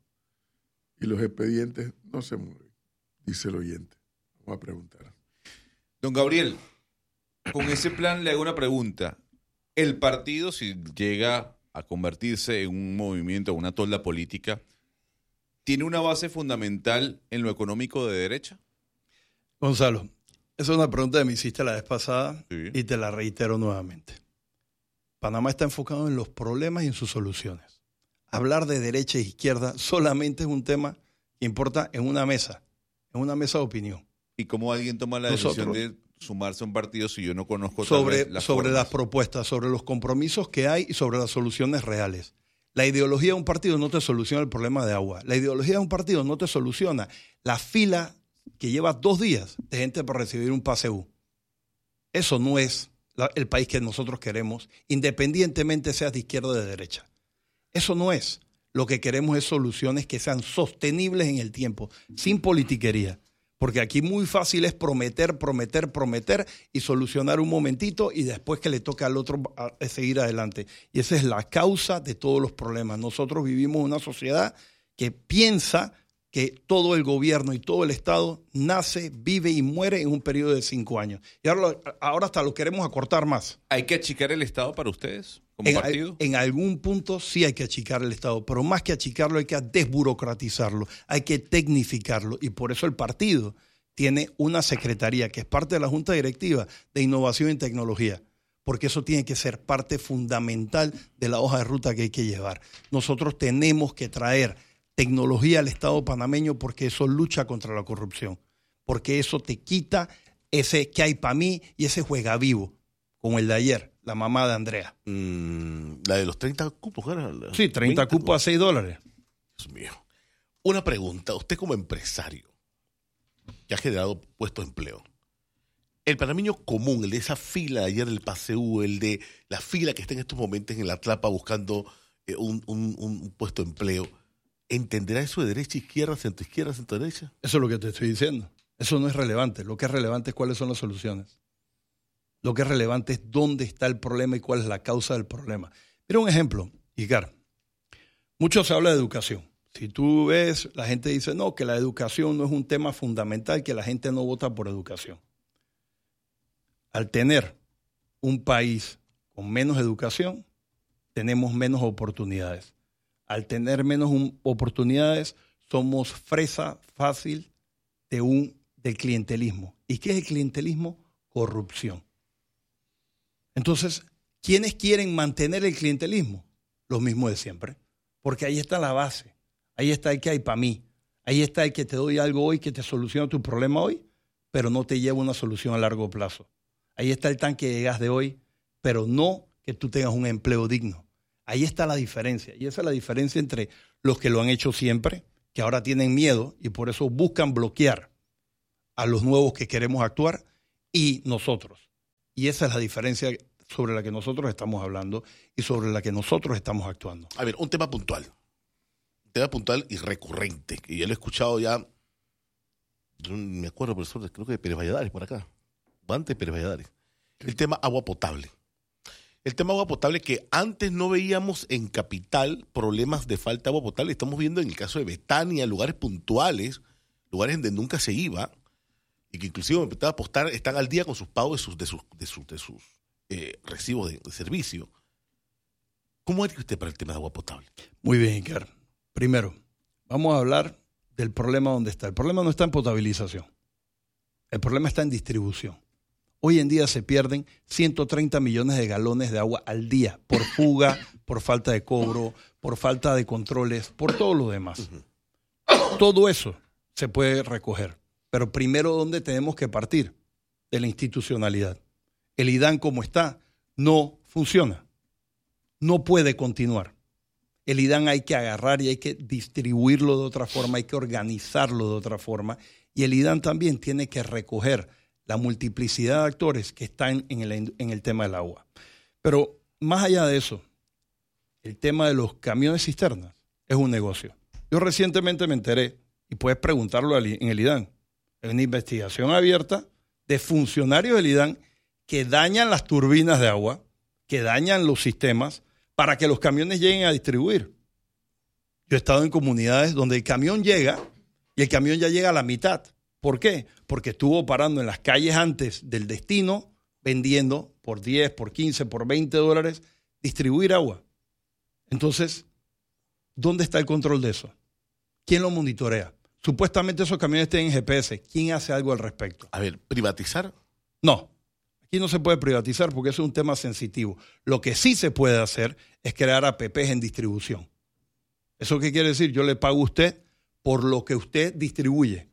Y los expedientes no se mueven, dice el oyente. Vamos a preguntar. Don Gabriel, con ese plan le hago una pregunta. El partido, si llega a convertirse en un movimiento, una tolda política, ¿tiene una base fundamental en lo económico de derecha? Gonzalo, esa es una pregunta que me hiciste la vez pasada Sí. y te la reitero nuevamente. Panamá está enfocado en los problemas y en sus soluciones. Hablar de derecha e izquierda solamente es un tema que importa en una mesa, en una mesa de opinión. ¿Y cómo alguien toma la Nosotros, decisión de sumarse a un partido si yo no conozco tal sobre, vez las sobre formas? las propuestas, sobre los compromisos que hay y sobre las soluciones reales? La ideología de un partido no te soluciona el problema de agua. La ideología de un partido no te soluciona la fila que lleva dos días de gente para recibir un pase U. Eso no es la, el país que nosotros queremos, independientemente seas de izquierda o de derecha. Eso no es. Lo que queremos es soluciones que sean sostenibles en el tiempo, sin politiquería. Porque aquí muy fácil es prometer, prometer, prometer y solucionar un momentito y después que le toca al otro a, a seguir adelante. Y esa es la causa de todos los problemas. Nosotros vivimos en una sociedad que piensa que todo el gobierno y todo el Estado nace, vive y muere en un periodo de cinco años. Y ahora, ahora hasta lo queremos acortar más. ¿Hay que achicar el Estado para ustedes como En, partido? en algún punto sí hay que achicar el Estado, pero más que achicarlo hay que desburocratizarlo, hay que tecnificarlo. Y por eso el partido tiene una secretaría que es parte de la Junta Directiva de Innovación y Tecnología, porque eso tiene que ser parte fundamental de la hoja de ruta que hay que llevar. Nosotros tenemos que traer tecnología al Estado panameño porque eso lucha contra la corrupción, porque eso te quita ese que hay para mí y ese juega vivo, como el de ayer, la mamá de Andrea. Mm, la de los treinta cupos, ¿era? Sí, treinta cupos a seis dólares. Dios mío. Una pregunta, usted como empresario que ha generado puestos de empleo, el panameño común, el de esa fila de ayer del Paseu, el de la fila que está en estos momentos en la Tlapa buscando eh, un, un, un puesto de empleo, ¿entenderá eso de derecha, izquierda, centro izquierda, centro derecha? Eso es lo que te estoy diciendo. Eso no es relevante. Lo que es relevante es cuáles son las soluciones. Lo que es relevante es dónde está el problema y cuál es la causa del problema. Mira un ejemplo, Icar. Mucho se habla de educación. Si tú ves, la gente dice, no, que la educación no es un tema fundamental, que la gente no vota por educación. Al tener un país con menos educación, tenemos menos oportunidades. Al tener menos un, oportunidades, somos fresa fácil de un, del clientelismo. ¿Y qué es el clientelismo? Corrupción. Entonces, ¿quiénes quieren mantener el clientelismo? lo mismo de siempre. Porque ahí está la base. Ahí está el que hay para mí. Ahí está el que te doy algo hoy que te soluciona tu problema hoy, pero no te lleva una solución a largo plazo. Ahí está el tanque de gas de hoy, pero no que tú tengas un empleo digno. Ahí está la diferencia. Y esa es la diferencia entre los que lo han hecho siempre, que ahora tienen miedo y por eso buscan bloquear a los nuevos que queremos actuar, y nosotros. Y esa es la diferencia sobre la que nosotros estamos hablando y sobre la que nosotros estamos actuando. A ver, un tema puntual. Un tema puntual y recurrente, que ya lo he escuchado ya, yo no me acuerdo, profesor, creo que de Pérez Valladares, por acá. Antes de Pérez Valladares. El tema agua potable. El tema agua potable que antes no veíamos en Capital problemas de falta de agua potable. Estamos viendo en el caso de Betania, lugares puntuales, lugares donde nunca se iba, y que inclusive me empezaba a apostar, están al día con sus pagos de sus, de sus, de sus, de sus eh, recibos de, de servicio. ¿Cómo es usted para el tema de agua potable? Muy bien, Iker. Primero, vamos a hablar del problema donde está. El problema no está en potabilización. El problema está en distribución. Hoy en día se pierden ciento treinta millones de galones de agua al día por fuga, por falta de cobro, por falta de controles, por todo lo demás. Uh-huh. Todo eso se puede recoger. Pero primero, ¿dónde tenemos que partir? De la institucionalidad. El I D A N como está no funciona. No puede continuar. El I D A N hay que agarrar y hay que distribuirlo de otra forma, hay que organizarlo de otra forma. Y el I D A N también tiene que recoger la multiplicidad de actores que están en el, en el tema del agua. Pero más allá de eso, el tema de los camiones cisternas es un negocio. Yo recientemente me enteré, y puedes preguntarlo en el I D A N, es una investigación abierta de funcionarios del I D A N que dañan las turbinas de agua, que dañan los sistemas para que los camiones lleguen a distribuir. Yo he estado en comunidades donde el camión llega y el camión ya llega a la mitad. ¿Por qué? Porque estuvo parando en las calles antes del destino, vendiendo por diez, por quince, por veinte dólares, distribuir agua. Entonces, ¿dónde está el control de eso? ¿Quién lo monitorea? Supuestamente esos camiones tienen G P S. ¿Quién hace algo al respecto? A ver, ¿privatizar? No. Aquí no se puede privatizar porque eso es un tema sensitivo. Lo que sí se puede hacer es crear A P Pes en distribución. ¿Eso qué quiere decir? Yo le pago a usted por lo que usted distribuye.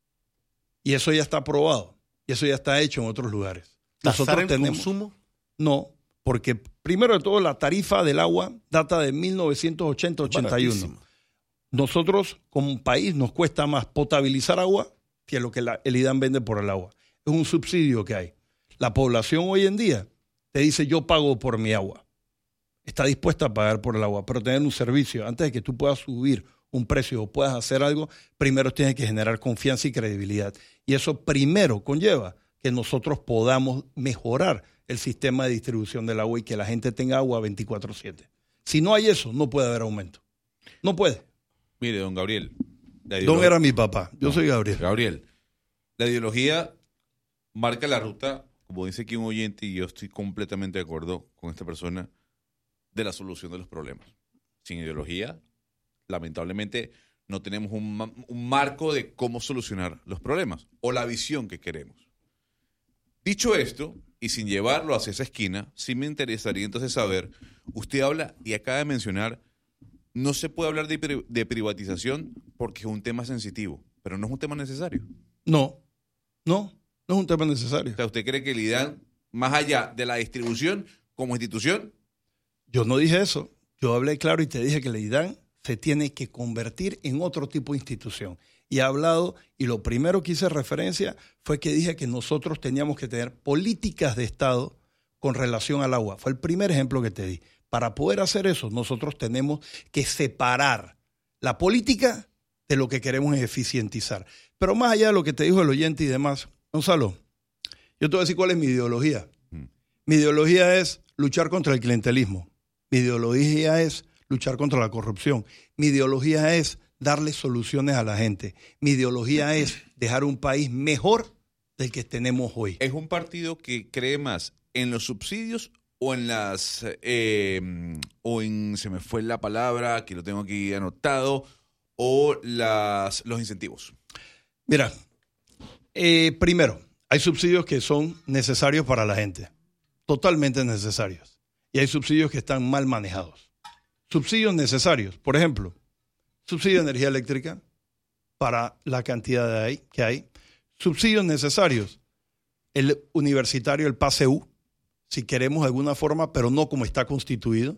Y eso ya está aprobado. Y eso ya está hecho en otros lugares. ¿Tasar el tenemos, consumo? No, porque primero de todo la tarifa del agua data de mil novecientos ochenta ochenta y uno. Nosotros como país nos cuesta más potabilizar agua que lo que la, el I D A N vende por el agua. Es un subsidio que hay. La población hoy en día te dice yo pago por mi agua. Está dispuesta a pagar por el agua, pero tener un servicio, antes de que tú puedas subir un precio o puedas hacer algo, primero tienes que generar confianza y credibilidad. Y eso primero conlleva que nosotros podamos mejorar el sistema de distribución del agua y que la gente tenga agua veinticuatro siete. Si no hay eso, no puede haber aumento. No puede. Mire, don Gabriel. Don era mi papá. Yo no, soy Gabriel. Gabriel. La ideología marca la ruta, como dice aquí un oyente, y yo estoy completamente de acuerdo con esta persona, de la solución de los problemas. Sin ideología, lamentablemente, no tenemos un, un marco de cómo solucionar los problemas o la visión que queremos. Dicho esto, y sin llevarlo hacia esa esquina, sí me interesaría entonces saber, usted habla y acaba de mencionar, no se puede hablar de, de privatización porque es un tema sensitivo, pero no es un tema necesario. No, no, no es un tema necesario. O sea, ¿usted cree que el I D A N, más allá de la distribución como institución? Yo no dije eso. Yo hablé claro y te dije que el I D A N se tiene que convertir en otro tipo de institución. Y he hablado, y lo primero que hice referencia fue que dije que nosotros teníamos que tener políticas de Estado con relación al agua. Fue el primer ejemplo que te di. Para poder hacer eso, nosotros tenemos que separar la política de lo que queremos eficientizar. Pero más allá de lo que te dijo el oyente y demás, Gonzalo, yo te voy a decir cuál es mi ideología. Mm. Mi ideología es luchar contra el clientelismo. Mi ideología es luchar contra la corrupción. Mi ideología es darle soluciones a la gente. Mi ideología es dejar un país mejor del que tenemos hoy. ¿Es un partido que cree más en los subsidios o en las, eh, o en, se me fue la palabra, que lo tengo aquí anotado, o las, los incentivos? Mira, eh, primero, hay subsidios que son necesarios para la gente, totalmente necesarios. Y hay subsidios que están mal manejados. subsidios necesarios. Por ejemplo, subsidio de energía eléctrica para la cantidad de ahí, que hay. Subsidios necesarios. El universitario, el P A S E U, si queremos de alguna forma, pero no como está constituido.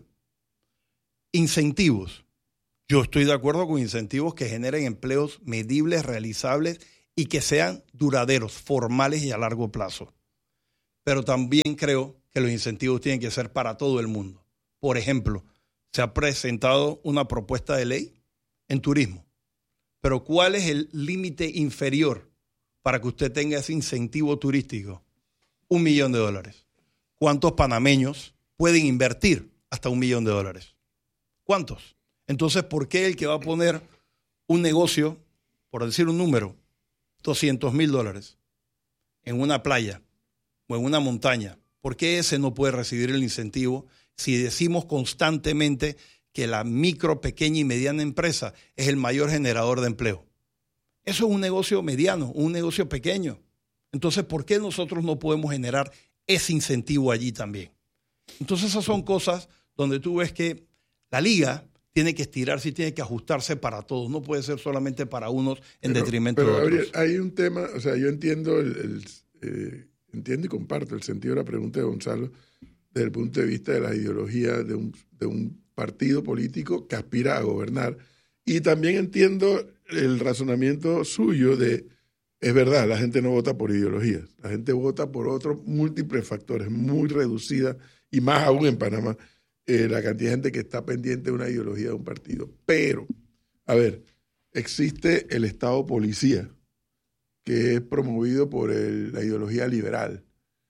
Incentivos. Yo estoy de acuerdo con incentivos que generen empleos medibles, realizables y que sean duraderos, formales y a largo plazo. Pero también creo que los incentivos tienen que ser para todo el mundo. Por ejemplo, se ha presentado una propuesta de ley en turismo. Pero ¿cuál es el límite inferior para que usted tenga ese incentivo turístico? Un millón de dólares. ¿Cuántos panameños pueden invertir hasta un millón de dólares? ¿Cuántos? Entonces, ¿por qué el que va a poner un negocio, por decir un número, doscientos mil dólares en una playa o en una montaña, por qué ese no puede recibir el incentivo si decimos constantemente que la micro, pequeña y mediana empresa es el mayor generador de empleo? Eso es un negocio mediano, un negocio pequeño. Entonces, ¿por qué nosotros no podemos generar ese incentivo allí también? Entonces, esas son cosas donde tú ves que la liga tiene que estirarse y tiene que ajustarse para todos. No puede ser solamente para unos en pero, detrimento pero, de otros. Gabriel, hay un tema, o sea, yo entiendo el, el eh, entiendo y comparto el sentido de la pregunta de Gonzalo desde el punto de vista de la ideología de un, de un partido político que aspira a gobernar. Y también entiendo el razonamiento suyo de, es verdad, la gente no vota por ideologías, la gente vota por otros múltiples factores, muy reducida, y más aún en Panamá, eh, la cantidad de gente que está pendiente de una ideología de un partido. Pero, a ver, existe el Estado policía, que es promovido por el, la ideología liberal.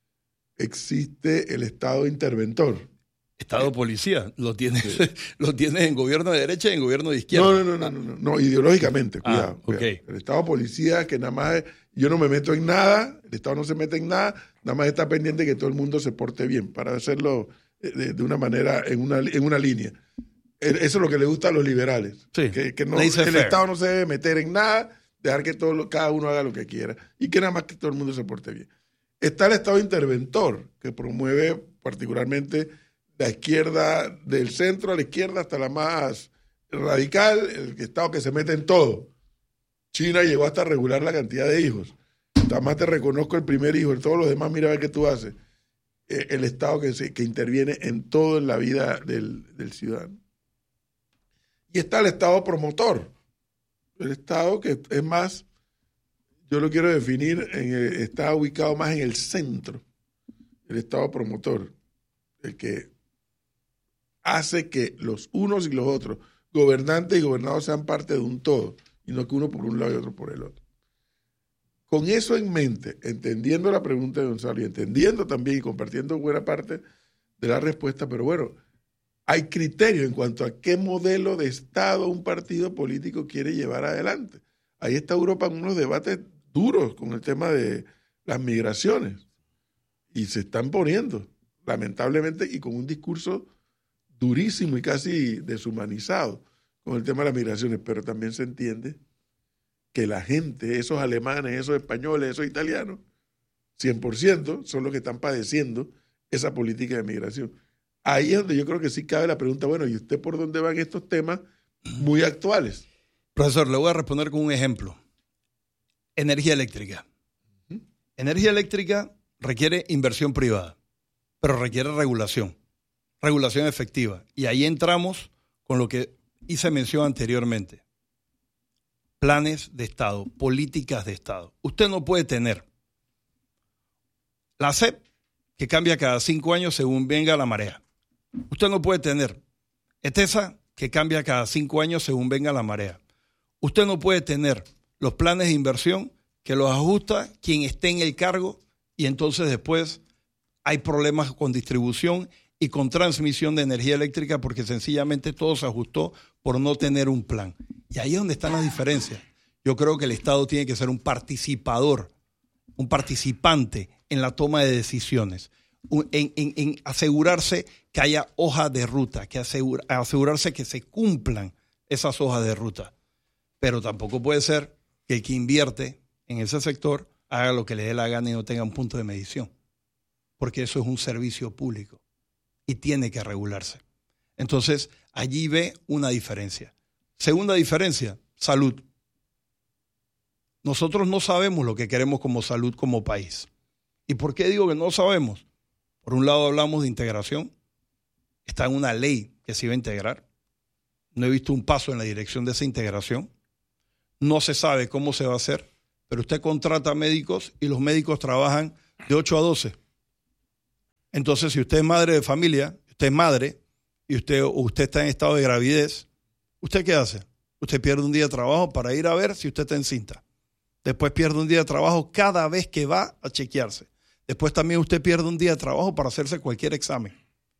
Existe el Estado interventor. Estado policía, lo tienes, sí. lo tienes en gobierno de derecha y en gobierno de izquierda. No, no, no, no, no, no ideológicamente, cuidado, ah, okay. cuidado. El Estado policía que nada más, es, yo no me meto en nada, el Estado no se mete en nada, nada más está pendiente que todo el mundo se porte bien, para hacerlo de, de una manera, en una, en una línea. Eso es lo que le gusta a los liberales. Sí. Que, que no, el fair. Estado no se debe meter en nada, dejar que todo, cada uno haga lo que quiera y que nada más que todo el mundo se porte bien. Está el Estado interventor, que promueve particularmente la izquierda, del centro a la izquierda hasta la más radical, el Estado que se mete en todo. China llegó hasta a regular la cantidad de hijos. Nada más te reconozco el primer hijo, todos los demás mira a ver qué tú haces. Eh, el Estado que, se, que interviene en todo en la vida del, del ciudadano. Y está el Estado promotor. El Estado que es más, yo lo quiero definir, en el, está ubicado más en el centro. El Estado promotor, el que hace que los unos y los otros, gobernantes y gobernados, sean parte de un todo, y no que uno por un lado y otro por el otro. Con eso en mente, entendiendo la pregunta de Gonzalo y entendiendo también y compartiendo buena parte de la respuesta, pero bueno, hay criterios en cuanto a qué modelo de Estado un partido político quiere llevar adelante. Ahí está Europa en unos debates duros con el tema de las migraciones, y se están poniendo, lamentablemente, y con un discurso durísimo y casi deshumanizado con el tema de las migraciones, pero también se entiende que la gente, esos alemanes, esos españoles, esos italianos, cien por ciento son los que están padeciendo esa política de migración. Ahí es donde yo creo que sí cabe la pregunta, bueno, ¿y usted por dónde van estos temas muy actuales? Profesor, le voy a responder con un ejemplo. Energía eléctrica. ¿Mm? Energía eléctrica requiere inversión privada, pero requiere regulación. Regulación efectiva. Y ahí entramos con lo que hice mención anteriormente. Planes de Estado, políticas de Estado. Usted no puede tener la S E P que cambia cada cinco años según venga la marea. Usted no puede tener ETESA que cambia cada cinco años según venga la marea. Usted no puede tener los planes de inversión que los ajusta quien esté en el cargo y entonces después hay problemas con distribución y con transmisión de energía eléctrica porque sencillamente todo se ajustó por no tener un plan. Y ahí es donde están las diferencias. Yo creo que el Estado tiene que ser un participador, un participante en la toma de decisiones, en, en, en asegurarse que haya hoja de ruta, que asegura, asegurarse que se cumplan esas hojas de ruta. Pero tampoco puede ser que el que invierte en ese sector haga lo que le dé la gana y no tenga un punto de medición, porque eso es un servicio público y tiene que regularse. Entonces, allí ve una diferencia. Segunda diferencia, salud. Nosotros no sabemos lo que queremos como salud como país. ¿Y por qué digo que no sabemos? Por un lado hablamos de integración. Está en una ley que se iba a integrar. No he visto un paso en la dirección de esa integración. No se sabe cómo se va a hacer, pero usted contrata médicos y los médicos trabajan de ocho a doce. Entonces, si usted es madre de familia, usted es madre y usted, usted está en estado de gravidez, ¿usted qué hace? Usted pierde un día de trabajo para ir a ver si usted está encinta. Después pierde un día de trabajo cada vez que va a chequearse. Después también usted pierde un día de trabajo para hacerse cualquier examen.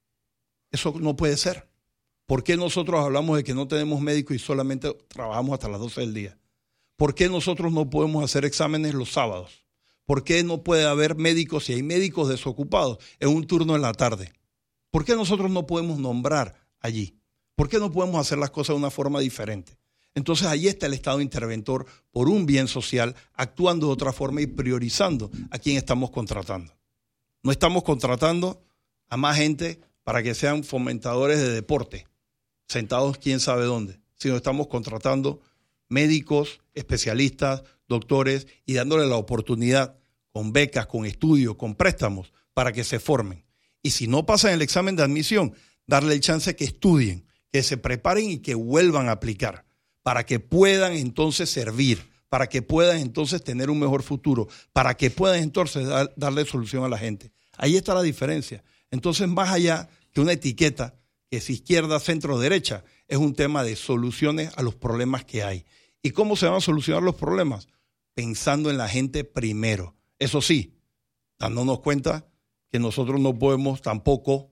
Eso no puede ser. ¿Por qué nosotros hablamos de que no tenemos médicos y solamente trabajamos hasta las doce del día? ¿Por qué nosotros no podemos hacer exámenes los sábados? ¿Por qué no puede haber médicos si hay médicos desocupados en un turno en la tarde? ¿Por qué nosotros no podemos nombrar allí? ¿Por qué no podemos hacer las cosas de una forma diferente? Entonces ahí está el Estado interventor por un bien social, actuando de otra forma y priorizando a quién estamos contratando. No estamos contratando a más gente para que sean fomentadores de deporte, sentados quién sabe dónde, sino estamos contratando médicos, especialistas, doctores y dándole la oportunidad con becas, con estudios, con préstamos para que se formen. Y si no pasan el examen de admisión, darle el chance que estudien, que se preparen y que vuelvan a aplicar, para que puedan entonces servir, para que puedan entonces tener un mejor futuro, para que puedan entonces dar, darle solución a la gente. Ahí está la diferencia. Entonces, más allá que una etiqueta, que es izquierda, centro, derecha, es un tema de soluciones a los problemas que hay. ¿Y cómo se van a solucionar los problemas? Pensando en la gente primero. Eso sí, dándonos cuenta que nosotros no podemos tampoco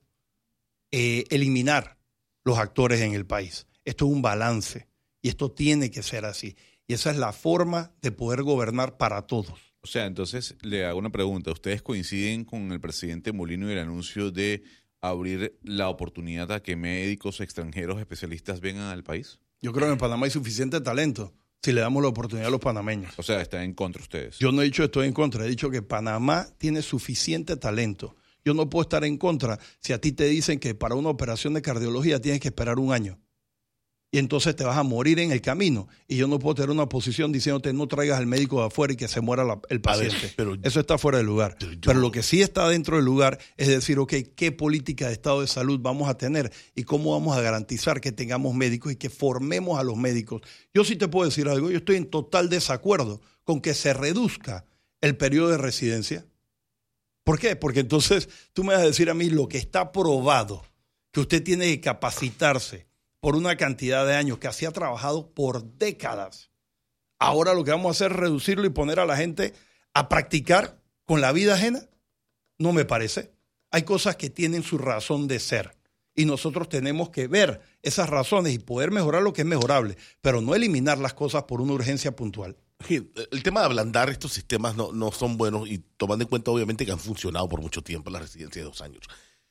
eh, eliminar los actores en el país. Esto es un balance y esto tiene que ser así. Y esa es la forma de poder gobernar para todos. O sea, entonces le hago una pregunta. ¿Ustedes coinciden con el presidente Molino y el anuncio de abrir la oportunidad a que médicos extranjeros especialistas vengan al país? Yo creo que en Panamá hay suficiente talento si le damos la oportunidad a los panameños. O sea, están en contra ustedes. Yo no he dicho estoy en contra, he dicho que Panamá tiene suficiente talento. Yo no puedo estar en contra si a ti te dicen que para una operación de cardiología tienes que esperar un año. Y entonces te vas a morir en el camino. Y yo no puedo tener una posición diciéndote no traigas al médico de afuera y que se muera la, el paciente. Ver, pero, Eso está fuera del lugar. Yo, pero lo que sí está dentro del lugar es decir, ok, ¿qué política de estado de salud vamos a tener? Y cómo vamos a garantizar que tengamos médicos y que formemos a los médicos. Yo sí te puedo decir algo. Yo estoy en total desacuerdo con que se reduzca el periodo de residencia. ¿Por qué? Porque entonces tú me vas a decir a mí lo que está probado, que usted tiene que capacitarse por una cantidad de años, que así ha trabajado por décadas. Ahora lo que vamos a hacer es reducirlo y poner a la gente a practicar con la vida ajena. No me parece. Hay cosas que tienen su razón de ser y nosotros tenemos que ver esas razones y poder mejorar lo que es mejorable, pero no eliminar las cosas por una urgencia puntual. El tema de ablandar estos sistemas no, no son buenos y tomando en cuenta obviamente que han funcionado por mucho tiempo las residencias de dos años.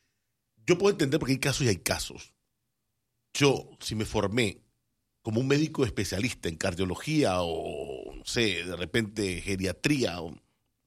Yo puedo entender porque hay casos y hay casos. Yo, si me formé como un médico especialista en cardiología o, no sé, de repente geriatría, o,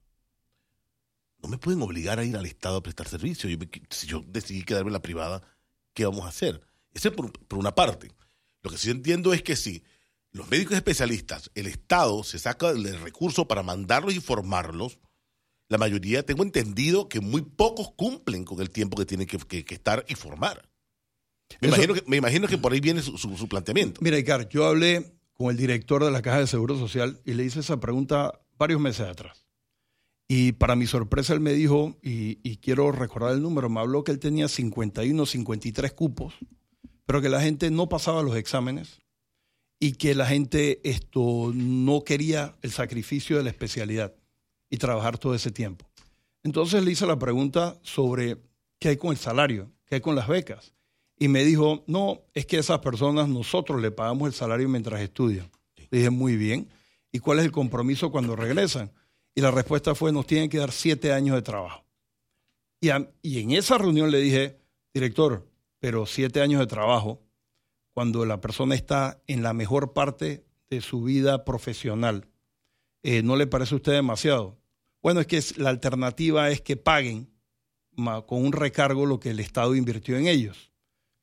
no me pueden obligar a ir al Estado a prestar servicio. Yo, si yo decidí quedarme en la privada, ¿qué vamos a hacer? Eso es por, por una parte. Lo que sí entiendo es que si los médicos especialistas, el Estado se saca el recurso para mandarlos y formarlos, la mayoría, tengo entendido que muy pocos cumplen con el tiempo que tienen que, que, que estar y formar. Me, Eso, imagino que, me imagino que por ahí viene su, su, su planteamiento. Mira, Icar, yo hablé con el director de la Caja de Seguro Social y le hice esa pregunta varios meses atrás. Y para mi sorpresa él me dijo, y, y quiero recordar el número, me habló que él tenía cincuenta y uno, cincuenta y tres cupos, pero que la gente no pasaba los exámenes y que la gente esto no quería el sacrificio de la especialidad y trabajar todo ese tiempo. Entonces le hice la pregunta sobre qué hay con el salario, qué hay con las becas. Y me dijo, no, es que a esas personas nosotros le pagamos el salario mientras estudian. Le dije, muy bien. ¿Y cuál es el compromiso cuando regresan? Y la respuesta fue, nos tienen que dar siete años de trabajo. Y, a, y en esa reunión le dije, director, pero siete años de trabajo, cuando la persona está en la mejor parte de su vida profesional, eh, ¿no le parece a usted demasiado? Bueno, es que es, la alternativa es que paguen ma, con un recargo lo que el Estado invirtió en ellos.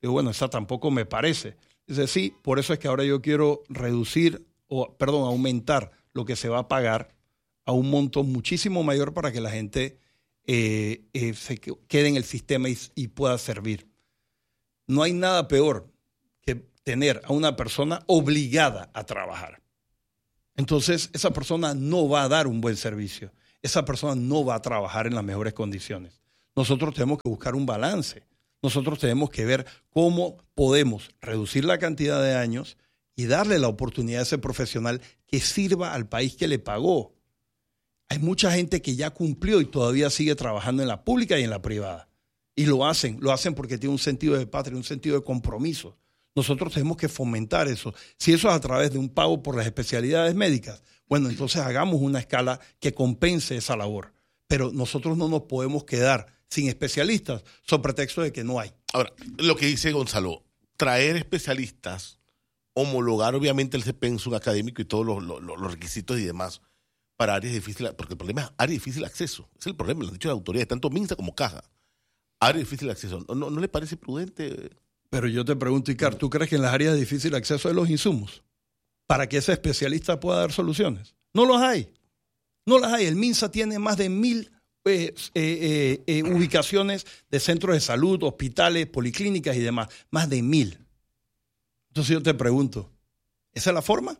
Digo, bueno, esa tampoco me parece. Dice, sí, por eso es que ahora yo quiero reducir, o perdón, aumentar lo que se va a pagar a un monto muchísimo mayor para que la gente eh, eh, se quede en el sistema y, y pueda servir. No hay nada peor que tener a una persona obligada a trabajar. Entonces, esa persona no va a dar un buen servicio. Esa persona no va a trabajar en las mejores condiciones. Nosotros tenemos que buscar un balance. Nosotros tenemos que ver cómo podemos reducir la cantidad de años y darle la oportunidad a ese profesional que sirva al país que le pagó. Hay mucha gente que ya cumplió y todavía sigue trabajando en la pública y en la privada. Y lo hacen, lo hacen porque tienen un sentido de patria, un sentido de compromiso. Nosotros tenemos que fomentar eso. Si eso es a través de un pago por las especialidades médicas, bueno, entonces hagamos una escala que compense esa labor. Pero nosotros no nos podemos quedar sin especialistas sobre pretexto de que no hay. Ahora, lo que dice Gonzalo, traer especialistas, homologar obviamente el pensum académico y todos los, los, los requisitos y demás para áreas difíciles, porque el problema es área de difícil acceso. Ese es el problema, lo han dicho las autoridades, tanto Minsa como Caja. Área de difícil acceso. ¿No, no, no le parece prudente? Pero yo te pregunto, Icar, ¿tú crees que en las áreas de difícil acceso hay los insumos para que ese especialista pueda dar soluciones? No los hay. No las hay. El Minsa tiene más de mil eh, eh, eh, ubicaciones de centros de salud, hospitales, policlínicas y demás. Más de mil. Entonces yo te pregunto, ¿esa es la forma?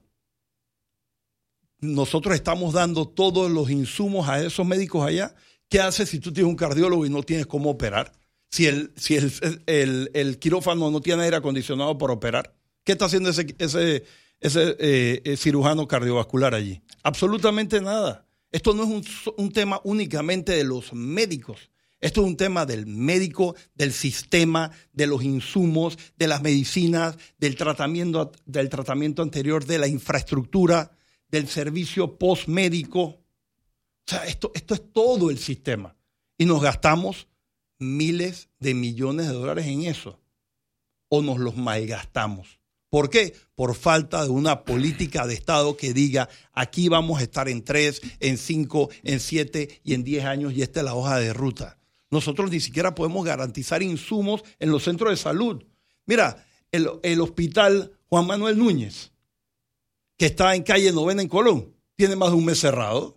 Nosotros estamos dando todos los insumos a esos médicos allá. ¿Qué haces si tú tienes un cardiólogo y no tienes cómo operar? Si el, si el, el, el quirófano no tiene aire acondicionado para operar, ¿qué está haciendo ese, ese, ese eh, cirujano cardiovascular allí? Absolutamente nada. Esto no es un, un tema únicamente de los médicos. Esto es un tema del médico, del sistema, de los insumos, de las medicinas, del tratamiento, del tratamiento anterior, de la infraestructura, del servicio postmédico. O sea, esto, esto es todo el sistema. Y nos gastamos miles de millones de dólares en eso. O nos los malgastamos. ¿Por qué? Por falta de una política de Estado que diga, aquí vamos a estar en tres, en cinco, en siete y en diez años y esta es la hoja de ruta. Nosotros ni siquiera podemos garantizar insumos en los centros de salud. Mira, el, el hospital Juan Manuel Núñez, que está en calle Novena en Colón, tiene más de un mes cerrado.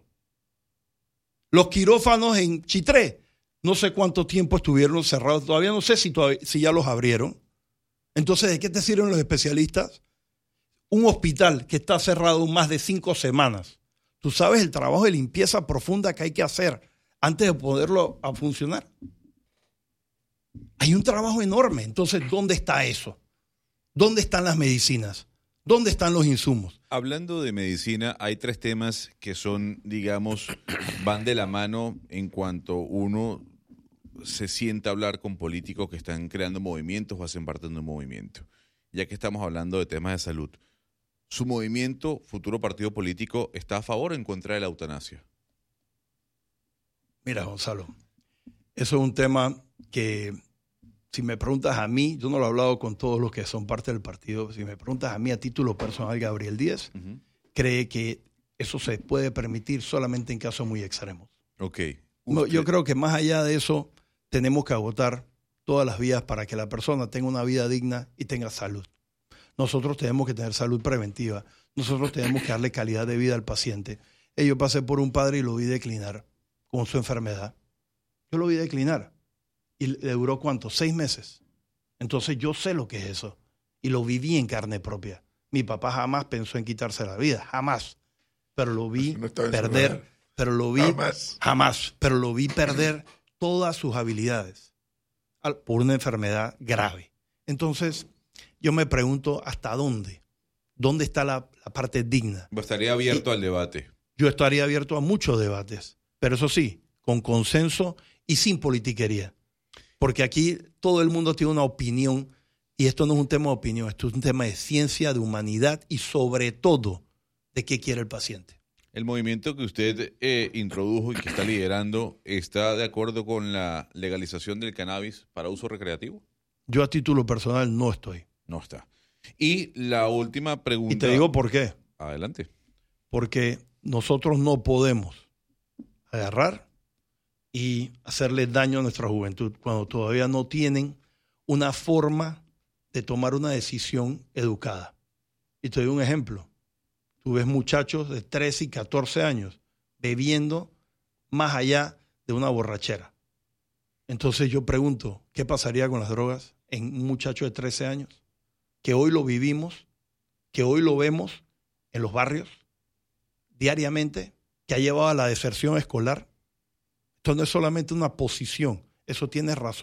Los quirófanos en Chitré, no sé cuánto tiempo estuvieron cerrados, todavía no sé si, todavía, si ya los abrieron. Entonces, ¿de qué te sirven los especialistas? Un hospital que está cerrado más de cinco semanas. Tú sabes el trabajo de limpieza profunda que hay que hacer antes de poderlo a funcionar. Hay un trabajo enorme. Entonces, ¿dónde está eso? ¿Dónde están las medicinas? ¿Dónde están los insumos? Hablando de medicina, hay tres temas que son, digamos, van de la mano en cuanto uno se sienta a hablar con políticos que están creando movimientos o hacen parte de un movimiento. Ya que estamos hablando de temas de salud, ¿su movimiento, futuro partido político, está a favor o en contra de la eutanasia? Mira, Gonzalo, eso es un tema que, si me preguntas a mí, yo no lo he hablado con todos los que son parte del partido, si me preguntas a mí a título personal, Gabriel Díaz, uh-huh. cree que eso se puede permitir solamente en casos muy extremos. Ok. No, yo creo que más allá de eso, tenemos que agotar todas las vías para que la persona tenga una vida digna y tenga salud. Nosotros tenemos que tener salud preventiva. Nosotros tenemos que darle calidad de vida al paciente. Eh, yo pasé por un padre y lo vi declinar con su enfermedad. Yo lo vi declinar. ¿Y le duró cuánto? Seis meses. Entonces yo sé lo que es eso. Y lo viví en carne propia. Mi papá jamás pensó en quitarse la vida. Jamás. Pero lo vi no perder. Pero lo vi jamás. jamás. Pero lo vi perder todas sus habilidades por una enfermedad grave. Entonces, yo me pregunto hasta dónde. ¿Dónde está la, la parte digna? Estaría abierto y al debate. Yo estaría abierto a muchos debates. Pero eso sí, con consenso y sin politiquería. Porque aquí todo el mundo tiene una opinión y esto no es un tema de opinión, esto es un tema de ciencia, de humanidad y sobre todo de qué quiere el paciente. El movimiento que usted eh, introdujo y que está liderando, ¿está de acuerdo con la legalización del cannabis para uso recreativo? Yo a título personal no estoy. No está. Y la última pregunta. Y te digo por qué. Adelante. Porque nosotros no podemos agarrar y hacerle daño a nuestra juventud cuando todavía no tienen una forma de tomar una decisión educada. Y te doy un ejemplo. Tú ves muchachos de trece y catorce años bebiendo más allá de una borrachera. Entonces yo pregunto, ¿qué pasaría con las drogas en un muchacho de trece años? Que hoy lo vivimos, que hoy lo vemos en los barrios diariamente, que ha llevado a la deserción escolar. Esto no es solamente una posición, eso tiene razón.